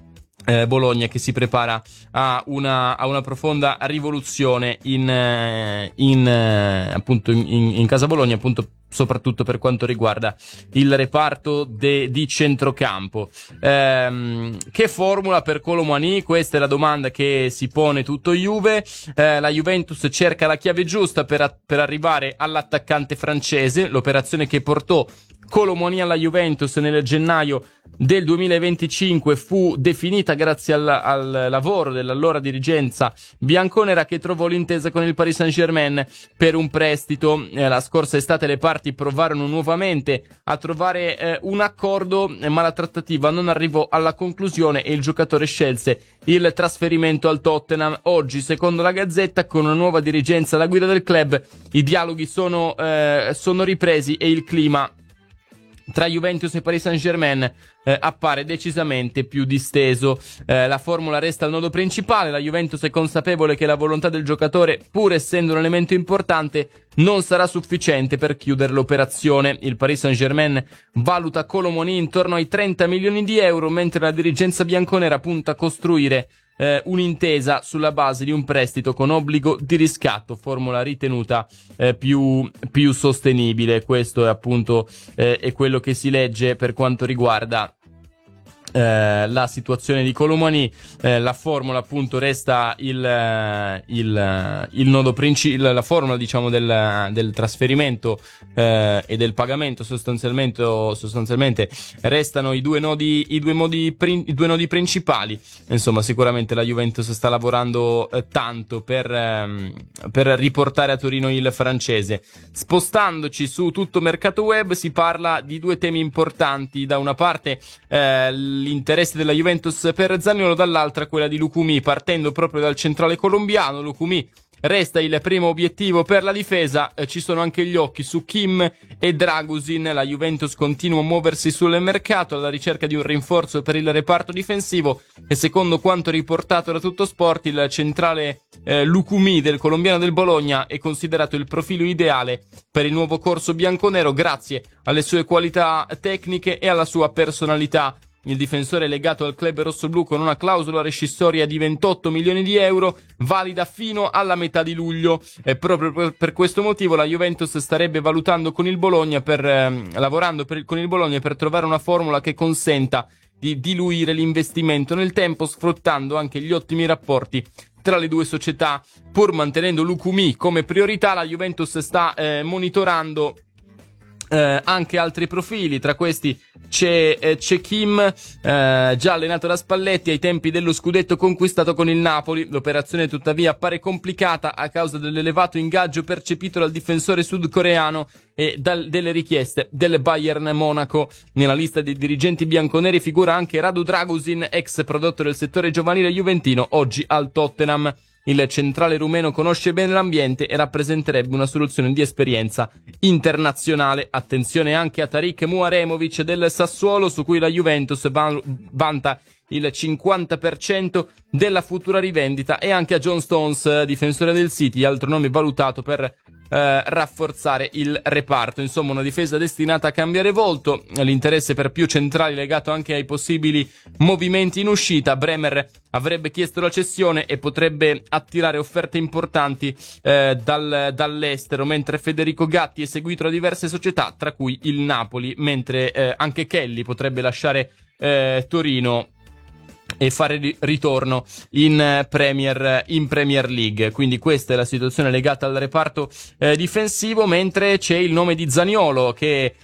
Eh, Bologna che si prepara a una, a una profonda rivoluzione in, in, appunto in, in casa Bologna, appunto soprattutto per quanto riguarda il reparto de, di centrocampo. Ehm, che formula per Kolo Muani? Questa è la domanda che si pone tutto Juve. Eh, la Juventus cerca la chiave giusta per, a, per arrivare all'attaccante francese, l'operazione che portò Kolo Muani alla Juventus nel gennaio del duemilaventicinque fu definita grazie al, al lavoro dell'allora dirigenza bianconera, che trovò l'intesa con il Paris Saint-Germain per un prestito. Eh, la scorsa estate le parti provarono nuovamente a trovare eh, un accordo, ma la trattativa non arrivò alla conclusione e il giocatore scelse il trasferimento al Tottenham. Oggi, secondo la Gazzetta, con una nuova dirigenza alla guida del club, i dialoghi sono, eh, sono ripresi e il clima tra Juventus e Paris Saint-Germain eh, appare decisamente più disteso. Eh, la formula resta il nodo principale. La Juventus è consapevole che la volontà del giocatore, pur essendo un elemento importante, non sarà sufficiente per chiudere l'operazione. Il Paris Saint-Germain valuta Kolo Muani intorno ai trenta milioni di euro, mentre la dirigenza bianconera punta a costruire Eh, un'intesa sulla base di un prestito con obbligo di riscatto, formula ritenuta eh, più, più sostenibile. Questo è appunto eh, è quello che si legge per quanto riguarda eh, la situazione di Kolo Muani. Eh, la formula appunto resta il, il, il nodo principale, la formula diciamo del, del trasferimento eh, e del pagamento sostanzialmente, sostanzialmente restano i due nodi, i due modi, i due nodi principali. Insomma, sicuramente la Juventus sta lavorando eh, tanto per, ehm, per riportare a Torino il francese. Spostandoci su tutto mercato web, si parla di due temi importanti: da una parte eh, l'interesse della Juventus per Zaniolo, dall'altra quella di Lukumi. Partendo proprio dal centrale colombiano, Lukumi resta il primo obiettivo per la difesa. Eh, ci sono anche gli occhi su Kim e Dragusin. La Juventus continua a muoversi sul mercato alla ricerca di un rinforzo per il reparto difensivo, e secondo quanto riportato da Tutto Sport, il centrale eh, Lukumi del colombiano del Bologna è considerato il profilo ideale per il nuovo corso bianconero, grazie alle sue qualità tecniche e alla sua personalità. Il difensore è legato al club rossoblu con una clausola rescissoria di ventotto milioni di euro, valida fino alla metà di luglio. E proprio per, per questo motivo la Juventus starebbe valutando con il Bologna per eh, lavorando per, con il Bologna per trovare una formula che consenta di diluire l'investimento nel tempo, sfruttando anche gli ottimi rapporti tra le due società. Pur mantenendo Lukumi come priorità, la Juventus sta eh, monitorando Eh, anche altri profili. Tra questi c'è, eh, c'è Kim, eh, già allenato da Spalletti ai tempi dello scudetto conquistato con il Napoli. L'operazione tuttavia appare complicata a causa dell'elevato ingaggio percepito dal difensore sudcoreano e dal, delle richieste del Bayern Monaco. Nella lista dei dirigenti bianconeri figura anche Radu Dragusin, ex prodotto del settore giovanile juventino, oggi al Tottenham. Il centrale rumeno conosce bene l'ambiente e rappresenterebbe una soluzione di esperienza internazionale. Attenzione anche a Tarik Muaremovic del Sassuolo, su cui la Juventus vanta il cinquanta per cento della futura rivendita, e anche a John Stones, difensore del City, altro nome valutato per Eh, rafforzare il reparto. Insomma, una difesa destinata a cambiare volto, l'interesse per più centrali legato anche ai possibili movimenti in uscita. Bremer avrebbe chiesto la cessione e potrebbe attirare offerte importanti eh, dal, dall'estero, mentre Federico Gatti è seguito da diverse società, tra cui il Napoli, mentre eh, anche Kelly potrebbe lasciare eh, Torino e fare ritorno in Premier, in Premier League. Quindi questa è la situazione legata al reparto eh, difensivo, mentre c'è il nome di Zaniolo che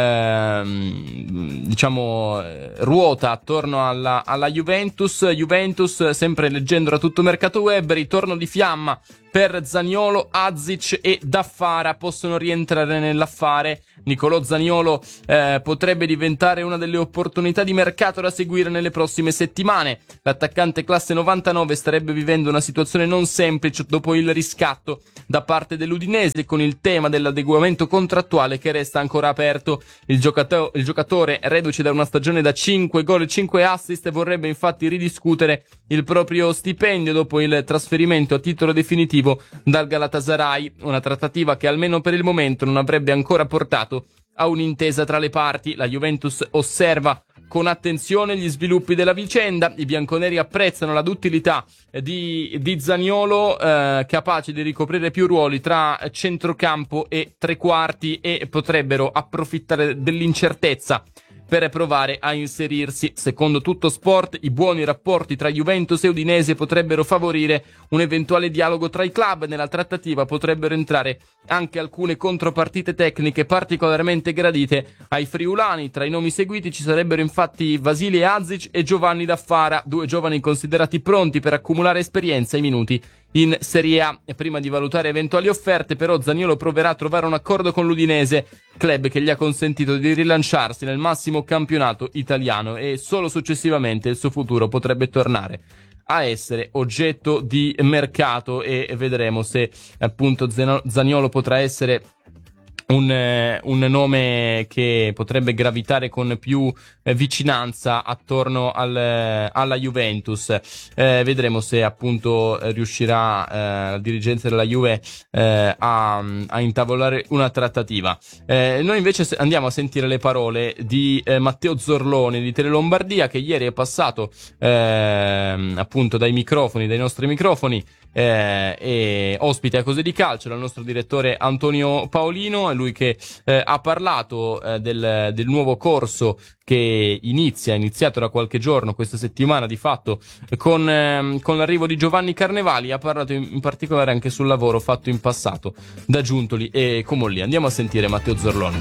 ehm, diciamo ruota attorno alla, alla Juventus. Juventus, sempre leggendo da tutto mercato web, ritorno di fiamma per Zaniolo, Azic e Daffara possono rientrare nell'affare. Nicolò Zaniolo eh, potrebbe diventare una delle opportunità di mercato da seguire nelle prossime settimane. L'attaccante classe novantanove starebbe vivendo una situazione non semplice dopo il riscatto da parte dell'Udinese, con il tema dell'adeguamento contrattuale che resta ancora aperto. Il, giocato- il giocatore, reduce da una stagione da cinque gol e cinque assist, vorrebbe infatti ridiscutere il proprio stipendio dopo il trasferimento a titolo definitivo dal Galatasaray, una trattativa che almeno per il momento non avrebbe ancora portato a un'intesa tra le parti. La Juventus osserva con attenzione gli sviluppi della vicenda. I bianconeri apprezzano la duttilità di, di Zaniolo, eh, capace di ricoprire più ruoli tra centrocampo e tre quarti, e potrebbero approfittare dell'incertezza per provare a inserirsi. Secondo Tutto Sport, i buoni rapporti tra Juventus e Udinese potrebbero favorire un eventuale dialogo tra i club. Nella trattativa potrebbero entrare anche alcune contropartite tecniche particolarmente gradite ai friulani. Tra i nomi seguiti ci sarebbero infatti Vasile Azic e Giovanni Daffara, due giovani considerati pronti per accumulare esperienza e minuti in Serie A. E prima di valutare eventuali offerte, però, Zaniolo proverà a trovare un accordo con l'Udinese, club che gli ha consentito di rilanciarsi nel massimo campionato italiano, e solo successivamente il suo futuro potrebbe tornare a essere oggetto di mercato, e vedremo se appunto Zaniolo potrà essere Un, eh, un nome che potrebbe gravitare con più eh, vicinanza attorno al, eh, alla Juventus. Eh, vedremo se appunto eh, riuscirà eh, la dirigenza della Juve eh, a, a intavolare una trattativa. Eh, noi invece andiamo a sentire le parole di eh, Matteo Zorloni di Tele Lombardia, che ieri è passato eh, appunto dai microfoni, dai nostri microfoni, eh, e ospite a Cose di Calcio dal nostro direttore Antonio Paolino. È lui che eh, ha parlato eh, del, del nuovo corso che inizia, è iniziato da qualche giorno, questa settimana di fatto, con, eh, con l'arrivo di Giovanni Carnevali. Ha parlato in, in particolare anche sul lavoro fatto in passato da Giuntoli e Comolli. Andiamo a sentire Matteo Zorloni.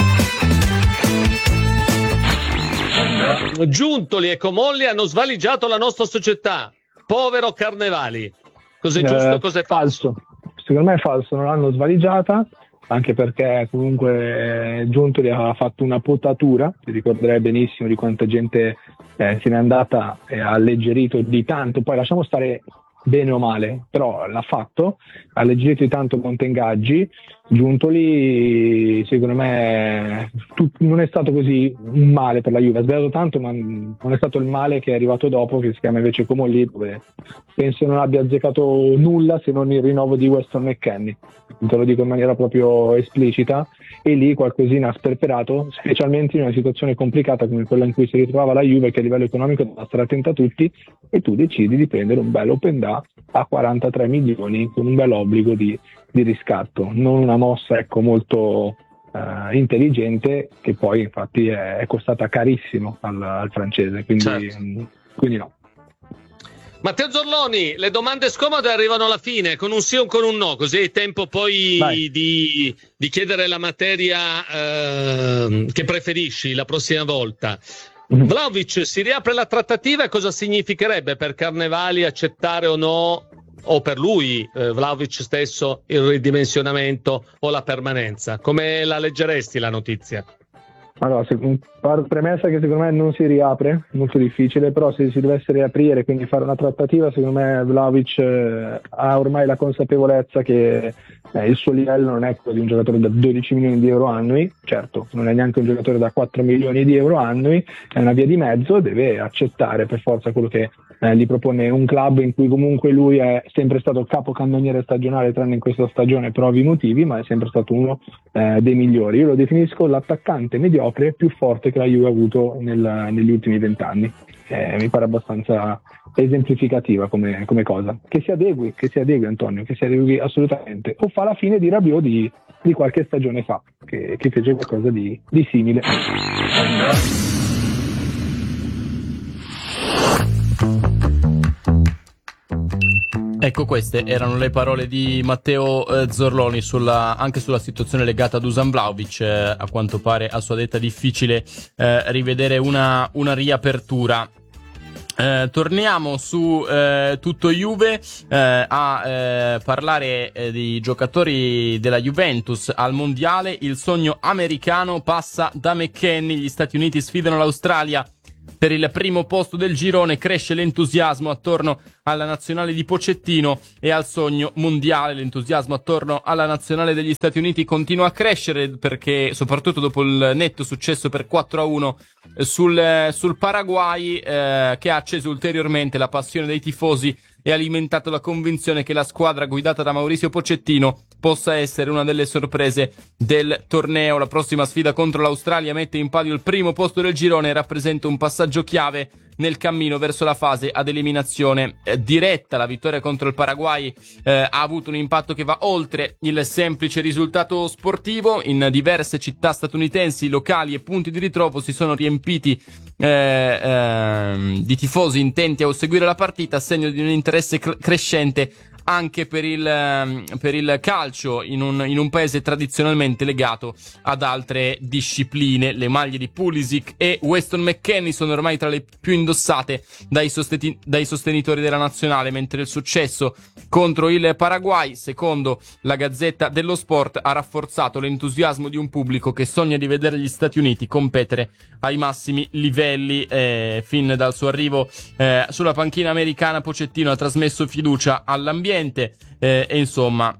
Giuntoli e Comolli hanno svaligiato la nostra società. Povero Carnevali. Cos'è giusto, eh, cos'è falso? Secondo me è falso, non l'hanno svaligiata, anche perché comunque eh, Giuntoli ha fatto una potatura, ti ricorderai benissimo di quanta gente eh, se n'è andata e ha alleggerito di tanto. Poi lasciamo stare bene o male, però l'ha fatto, ha alleggerito di tanto Monte Ingaggi. Giuntoli secondo me tu, non è stato così un male per la Juve, ha sbagliato tanto, ma non è stato il male che è arrivato dopo, che si chiama invece Comolli, dove penso non abbia azzeccato nulla se non il rinnovo di Weston McKennie, te lo dico in maniera proprio esplicita, e lì qualcosina ha sperperato, specialmente in una situazione complicata come quella in cui si ritrovava la Juve, che a livello economico deve stare attenta a tutti, e tu decidi di prendere un bel open da a quarantatré milioni con un bel obbligo di, di riscatto, non una mossa ecco molto eh, intelligente, che poi infatti è, è costata carissimo al, al francese, quindi, certo. mh, quindi no. Matteo Zorloni, le domande scomode arrivano alla fine, con un sì o con un no, così hai tempo poi di, di chiedere la materia eh, che preferisci la prossima volta. Mm-hmm. Vlahovic, si riapre la trattativa, e cosa significherebbe per Carnevali accettare o no, o per lui eh, Vlahovic stesso, il ridimensionamento o la permanenza? Come la leggeresti la notizia? Allora, se, premessa che secondo me non si riapre, molto difficile, però se si dovesse riaprire, quindi fare una trattativa, secondo me Vlahovic eh, ha ormai la consapevolezza che eh, il suo livello non è quello di un giocatore da dodici milioni di euro annui, certo, non è neanche un giocatore da quattro milioni di euro annui, è una via di mezzo, deve accettare per forza quello che eh, gli propone un club in cui comunque lui è sempre stato capocannoniere stagionale, tranne in questa stagione per ovvi motivi, ma è sempre stato uno eh, dei migliori. Io lo definisco l'attaccante mediocre più forte che la Juve ha avuto nel, negli ultimi vent'anni. Eh, mi pare abbastanza esemplificativa come, come cosa. Che si adegui, che si adegui Antonio, che si adegui assolutamente. O fa la fine di Rabiot di, di qualche stagione fa, che, che fece qualcosa di, di simile. Ecco, queste erano le parole di Matteo eh, Zorloni sulla, anche sulla situazione legata ad Dusan Vlahovic. Eh, a quanto pare, a sua detta, difficile eh, rivedere una, una riapertura. Eh, torniamo su eh, tutto Juve eh, a eh, parlare eh, di giocatori della Juventus al mondiale. Il sogno americano passa da McKennie. Gli Stati Uniti sfidano l'Australia per il primo posto del girone, cresce l'entusiasmo attorno alla nazionale di Pochettino e al sogno mondiale. L'entusiasmo attorno alla nazionale degli Stati Uniti continua a crescere, perché soprattutto dopo il netto successo per quattro a uno sul, sul Paraguay, eh, che ha acceso ulteriormente la passione dei tifosi e alimentato la convinzione che la squadra guidata da Mauricio Pochettino possa essere una delle sorprese del torneo. La prossima sfida contro l'Australia mette in palio il primo posto del girone e rappresenta un passaggio chiave nel cammino verso la fase ad eliminazione eh, diretta. La vittoria contro il Paraguay eh, ha avuto un impatto che va oltre il semplice risultato sportivo. In diverse città statunitensi, locali e punti di ritrovo si sono riempiti eh, eh, di tifosi intenti a seguire la partita, a segno di un interesse cr- crescente anche per il, per il calcio in un, in un paese tradizionalmente legato ad altre discipline. Le maglie di Pulisic e Weston McKennie sono ormai tra le più indossate dai, sosteni, dai sostenitori della nazionale, mentre il successo contro il Paraguay, secondo la Gazzetta dello Sport, ha rafforzato l'entusiasmo di un pubblico che sogna di vedere gli Stati Uniti competere ai massimi livelli. Eh, fin dal suo arrivo eh, sulla panchina americana, Pochettino ha trasmesso fiducia all'ambiente. Eh, e insomma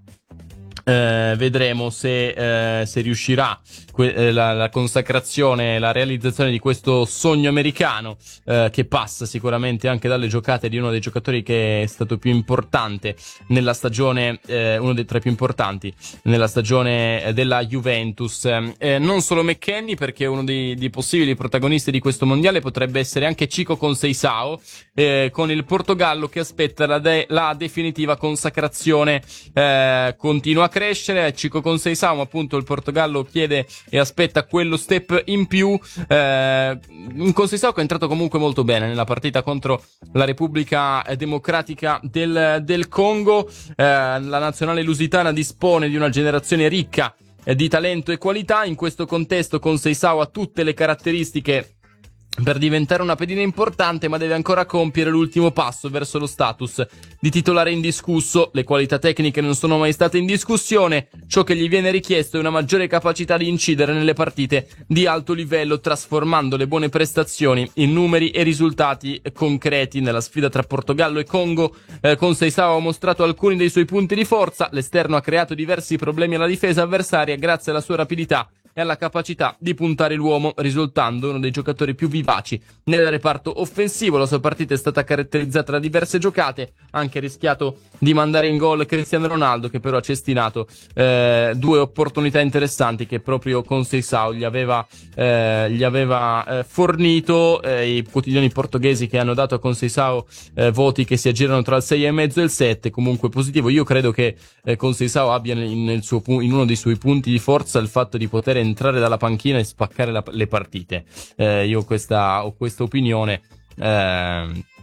eh, vedremo se, eh, se riuscirà que- eh, la, la consacrazione, la realizzazione di questo sogno americano, eh, che passa sicuramente anche dalle giocate di uno dei giocatori che è stato più importante nella stagione, eh, uno dei tre più importanti nella stagione della Juventus. Eh, non solo McKennie, perché uno dei, dei possibili protagonisti di questo mondiale potrebbe essere anche Chico Conceição, eh, con il Portogallo che aspetta la, de- la definitiva consacrazione. Eh, continua a crescere Chico Conceição, appunto il Portogallo chiede e aspetta quello step in più. Eh, un Conceição che è entrato comunque molto bene nella partita contro la Repubblica Democratica del, del Congo. Eh, la nazionale lusitana dispone di una generazione ricca eh, di talento e qualità. In questo contesto Conceição ha tutte le caratteristiche per diventare una pedina importante, ma deve ancora compiere l'ultimo passo verso lo status di titolare indiscusso. Le qualità tecniche non sono mai state in discussione, ciò che gli viene richiesto è una maggiore capacità di incidere nelle partite di alto livello, trasformando le buone prestazioni in numeri e risultati concreti. Nella sfida tra Portogallo e Congo, eh, Conceição ha mostrato alcuni dei suoi punti di forza. L'esterno ha creato diversi problemi alla difesa avversaria grazie alla sua rapidità e alla capacità di puntare l'uomo, risultando uno dei giocatori più vivaci nel reparto offensivo. La sua partita è stata caratterizzata da diverse giocate, ha anche rischiato di mandare in gol Cristiano Ronaldo, che però ha cestinato eh, due opportunità interessanti che proprio Conceição gli aveva, eh, gli aveva eh, fornito. Eh, I quotidiani portoghesi che hanno dato a Conceição eh, voti che si aggirano tra il sei e mezzo e il sette, comunque positivo. Io credo che eh, Conceição abbia in, nel suo, in uno dei suoi punti di forza il fatto di poter entrare dalla panchina e spaccare la, le partite. Eh, io questa, ho questa opinione. Eh,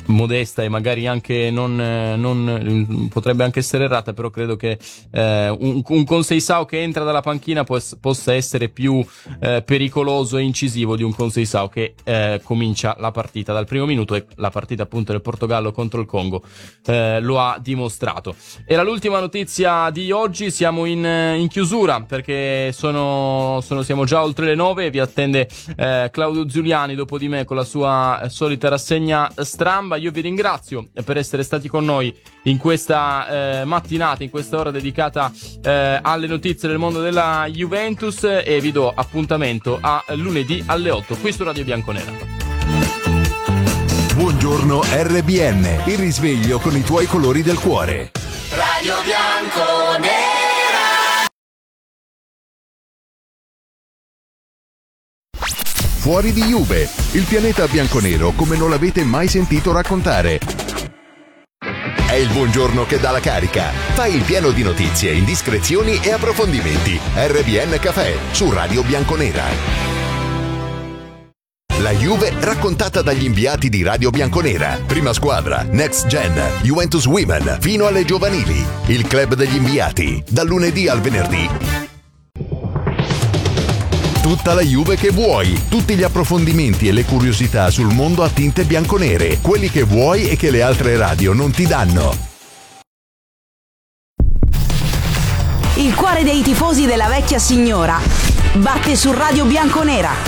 modesta e magari anche non, non potrebbe anche essere errata, però credo che eh, un, un Conceição che entra dalla panchina pos, possa essere più eh, pericoloso e incisivo di un Conceição che eh, comincia la partita dal primo minuto, e la partita appunto del Portogallo contro il Congo eh, lo ha dimostrato. Era l'ultima notizia di oggi, siamo in, in chiusura perché sono, sono siamo già oltre le nove, vi attende eh, Claudio Giuliani dopo di me con la sua solita rassegna stramba. Io vi ringrazio per essere stati con noi in questa eh, mattinata, in questa ora dedicata eh, alle notizie del mondo della Juventus, e vi do appuntamento a lunedì alle otto qui su Radio Bianconera. Buongiorno R B N, il risveglio con i tuoi colori del cuore. Radio Bianconera. Fuori di Juve, il pianeta bianconero come non l'avete mai sentito raccontare. È il buongiorno che dà la carica. Fai il pieno di notizie, indiscrezioni e approfondimenti. R B N Café su Radio Bianconera. La Juve raccontata dagli inviati di Radio Bianconera. Prima squadra, Next Gen, Juventus Women, fino alle giovanili. Il club degli inviati, dal lunedì al venerdì. Tutta la Juve che vuoi, tutti gli approfondimenti e le curiosità sul mondo a tinte bianconere, quelli che vuoi e che le altre radio non ti danno. Il cuore dei tifosi della vecchia signora batte su Radio Bianconera.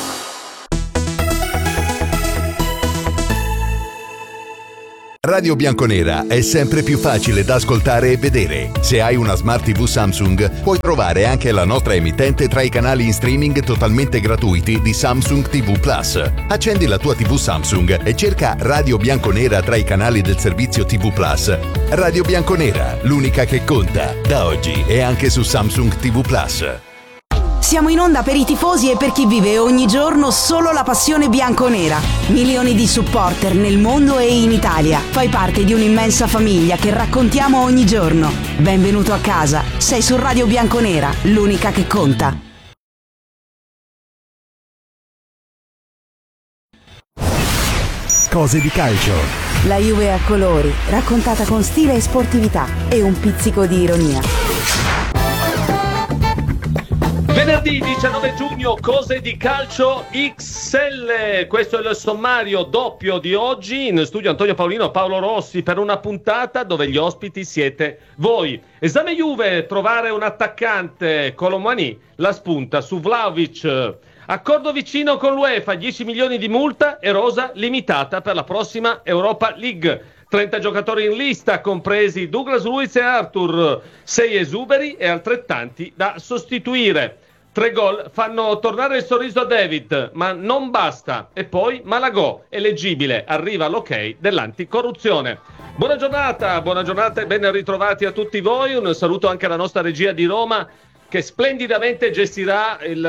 Radio Bianconera è sempre più facile da ascoltare e vedere. Se hai una Smart tivù Samsung, puoi trovare anche la nostra emittente tra i canali in streaming totalmente gratuiti di Samsung tivù Plus. Accendi la tua tivù Samsung e cerca Radio Bianconera tra i canali del servizio tivù Plus. Radio Bianconera, l'unica che conta, da oggi e anche su Samsung tivù Plus. Siamo in onda per i tifosi e per chi vive ogni giorno solo la passione bianconera. Milioni di supporter nel mondo e in Italia. Fai parte di un'immensa famiglia che raccontiamo ogni giorno. Benvenuto a casa. Sei su Radio Bianconera, l'unica che conta. Cose di calcio. La Juve a colori, raccontata con stile e sportività e un pizzico di ironia. Venerdì diciannove giugno, cose di calcio X L. Questo è il sommario doppio di oggi. In studio Antonio Paolino e Paolo Rossi per una puntata dove gli ospiti siete voi. Esame Juve, trovare un attaccante. Colomani la spunta su Vlahovic. Accordo vicino con l'UEFA, dieci milioni di multa e rosa limitata per la prossima Europa League. trenta giocatori in lista, compresi Douglas Luiz e Arthur, sei esuberi e altrettanti da sostituire. Tre gol fanno tornare il sorriso a David, ma non basta. E poi Malagò, eleggibile, arriva l'ok dell'anticorruzione. Buona giornata, buona giornata e ben ritrovati a tutti voi. Un saluto anche alla nostra regia di Roma, che splendidamente gestirà il,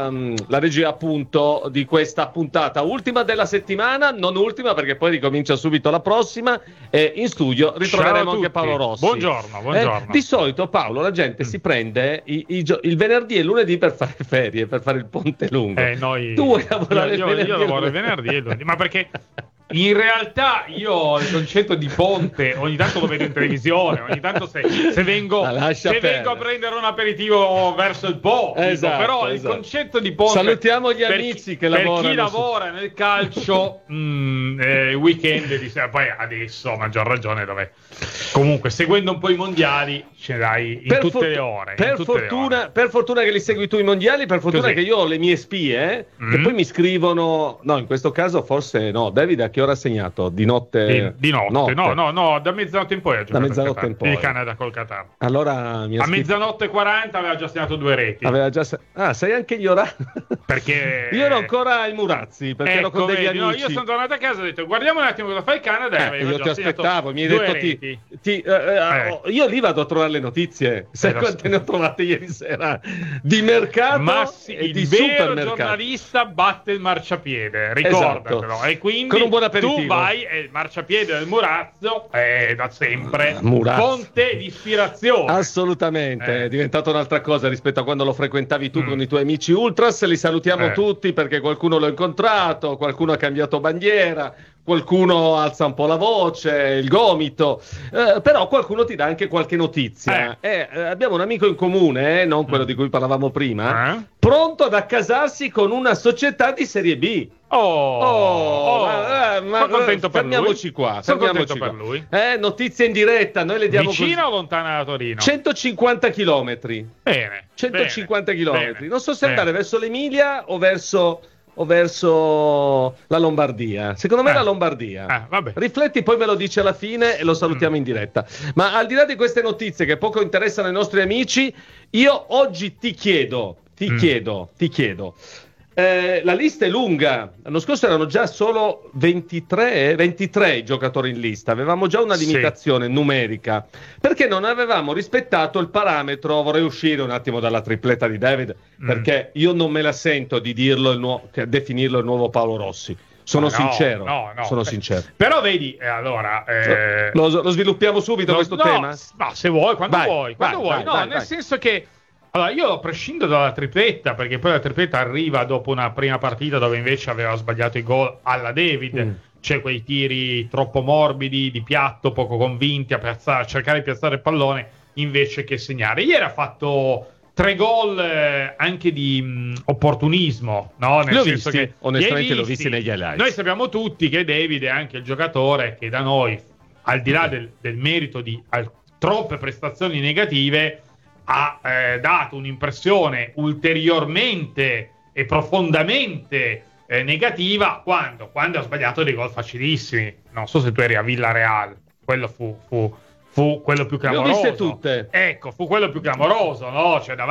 la regia appunto di questa puntata, ultima della settimana, non ultima perché poi ricomincia subito la prossima, e in studio ritroveremo anche Paolo Rossi. Buongiorno, buongiorno. Eh, di solito Paolo, la gente mm. si prende i, i, il venerdì e il lunedì per fare ferie, per fare il ponte lungo. Eh, noi... Tu vuoi lavorare io, il venerdì? Io lavoro il venerdì e il lunedì, ma perché... In realtà io ho il concetto di ponte, ogni tanto lo vedo in televisione, ogni tanto se, se, vengo, se vengo a prendere un aperitivo verso il Po, esatto, dico, però esatto. Il concetto di ponte... Salutiamo gli per amici chi, che per lavorano. Per chi lavora su... nel calcio, mh, eh, weekend di sera, poi adesso a maggior ragione dove... Comunque, seguendo un po' i mondiali, ce l'hai in per tutte for- le ore. Per, tutte fortuna, le ore. per fortuna che li segui tu i mondiali, per fortuna Così. Che io ho le mie spie, eh, mm. che poi mi scrivono... No, in questo caso forse no. David, a che ora ha segnato? Di notte? Di, di notte. notte, no, no, no, da mezzanotte in poi ha giocato da mezzanotte in poi. Il Canada col Qatar. Allora mi ha a scritto... mezzanotte e quaranta aveva già segnato due reti. Aveva già se... Ah, sai anche gli orari? Perché io ero ancora ai Murazzi, perché ecco, ero con degli vedi, amici. No, io sono tornato a casa e ho detto guardiamo un attimo cosa fa il Canada. Eh, io ti aspettavo, mi hai detto ti, ti, eh, eh. Io lì vado a trovare le notizie. Sai quante ne ho trovate ieri sera? Di mercato Ma sì, e il di vero supermercato. giornalista batte il marciapiede, ricordatelo. Esatto. E quindi con un buon aperitivo. Tu vai e il marciapiede del Murazzo è da sempre Murazzo. fonte di ispirazione. Assolutamente, eh. è diventato un'altra cosa rispetto a quando lo frequentavi tu mm. con i tuoi amici Ultras. Li salutiamo. salutiamo Eh. tutti perché qualcuno l'ho incontrato, qualcuno ha cambiato bandiera, qualcuno alza un po' la voce, il gomito, eh, però qualcuno ti dà anche qualche notizia. Eh. Eh, abbiamo un amico in comune, eh, non quello di cui parlavamo prima, Eh? pronto ad accasarsi con una società di Serie B. Oh, Oh, oh, ma, eh, ma sono contento per fermiamoci lui. qua. Sono fermiamoci contento qua. per lui. Eh, notizie in diretta, noi le diamo Vicina così. o lontana da Torino? centocinquanta chilometri. Bene. centocinquanta bene, chilometri. bene, Non so se bene. andare verso l'Emilia o verso, o verso la Lombardia. Secondo me Eh. la Lombardia. Ah, vabbè. Rifletti, poi me lo dice alla fine e lo salutiamo Mm. in diretta. Ma al di là di queste notizie che poco interessano i nostri amici, io oggi ti chiedo, ti Mm. chiedo, ti chiedo. Eh, la lista è lunga. L'anno scorso erano già solo ventitré, ventitré i giocatori in lista. Avevamo già una Sì. limitazione numerica perché non avevamo rispettato il parametro. Vorrei uscire un attimo dalla tripletta di David Mm. perché io non me la sento di dirlo il nuovo, che definirlo il nuovo Paolo Rossi. Sono Ma no, sincero. no, no. sono Eh, sincero. Però vedi, eh, allora... eh, Lo, lo sviluppiamo subito no, questo no, tema? s- Ma se vuoi, quando Vai, vuoi, quando vai, vuoi. vai, no, vai, nel vai. senso che... Allora, io prescindo dalla tripletta, perché poi la tripletta arriva dopo una prima partita dove invece aveva sbagliato i gol alla David. Mm. C'è quei tiri troppo morbidi, di piatto, poco convinti, a, piazzare, a cercare di piazzare il pallone invece che segnare. Ieri ha fatto tre gol eh, anche di mh, opportunismo, no? Nel Li ho senso visti, che onestamente li hai li ho visti negli highlights. Noi sappiamo tutti che David è anche il giocatore che da noi, al di là del, del merito di al- troppe prestazioni negative, ha eh, dato un'impressione ulteriormente e profondamente eh, negativa quando? Quando ha sbagliato dei gol facilissimi. Non so se tu eri a Villarreal, quello fu, fu, fu quello più Le ho clamoroso. viste tutte. Ecco, fu quello più clamoroso, no? Cioè, davanti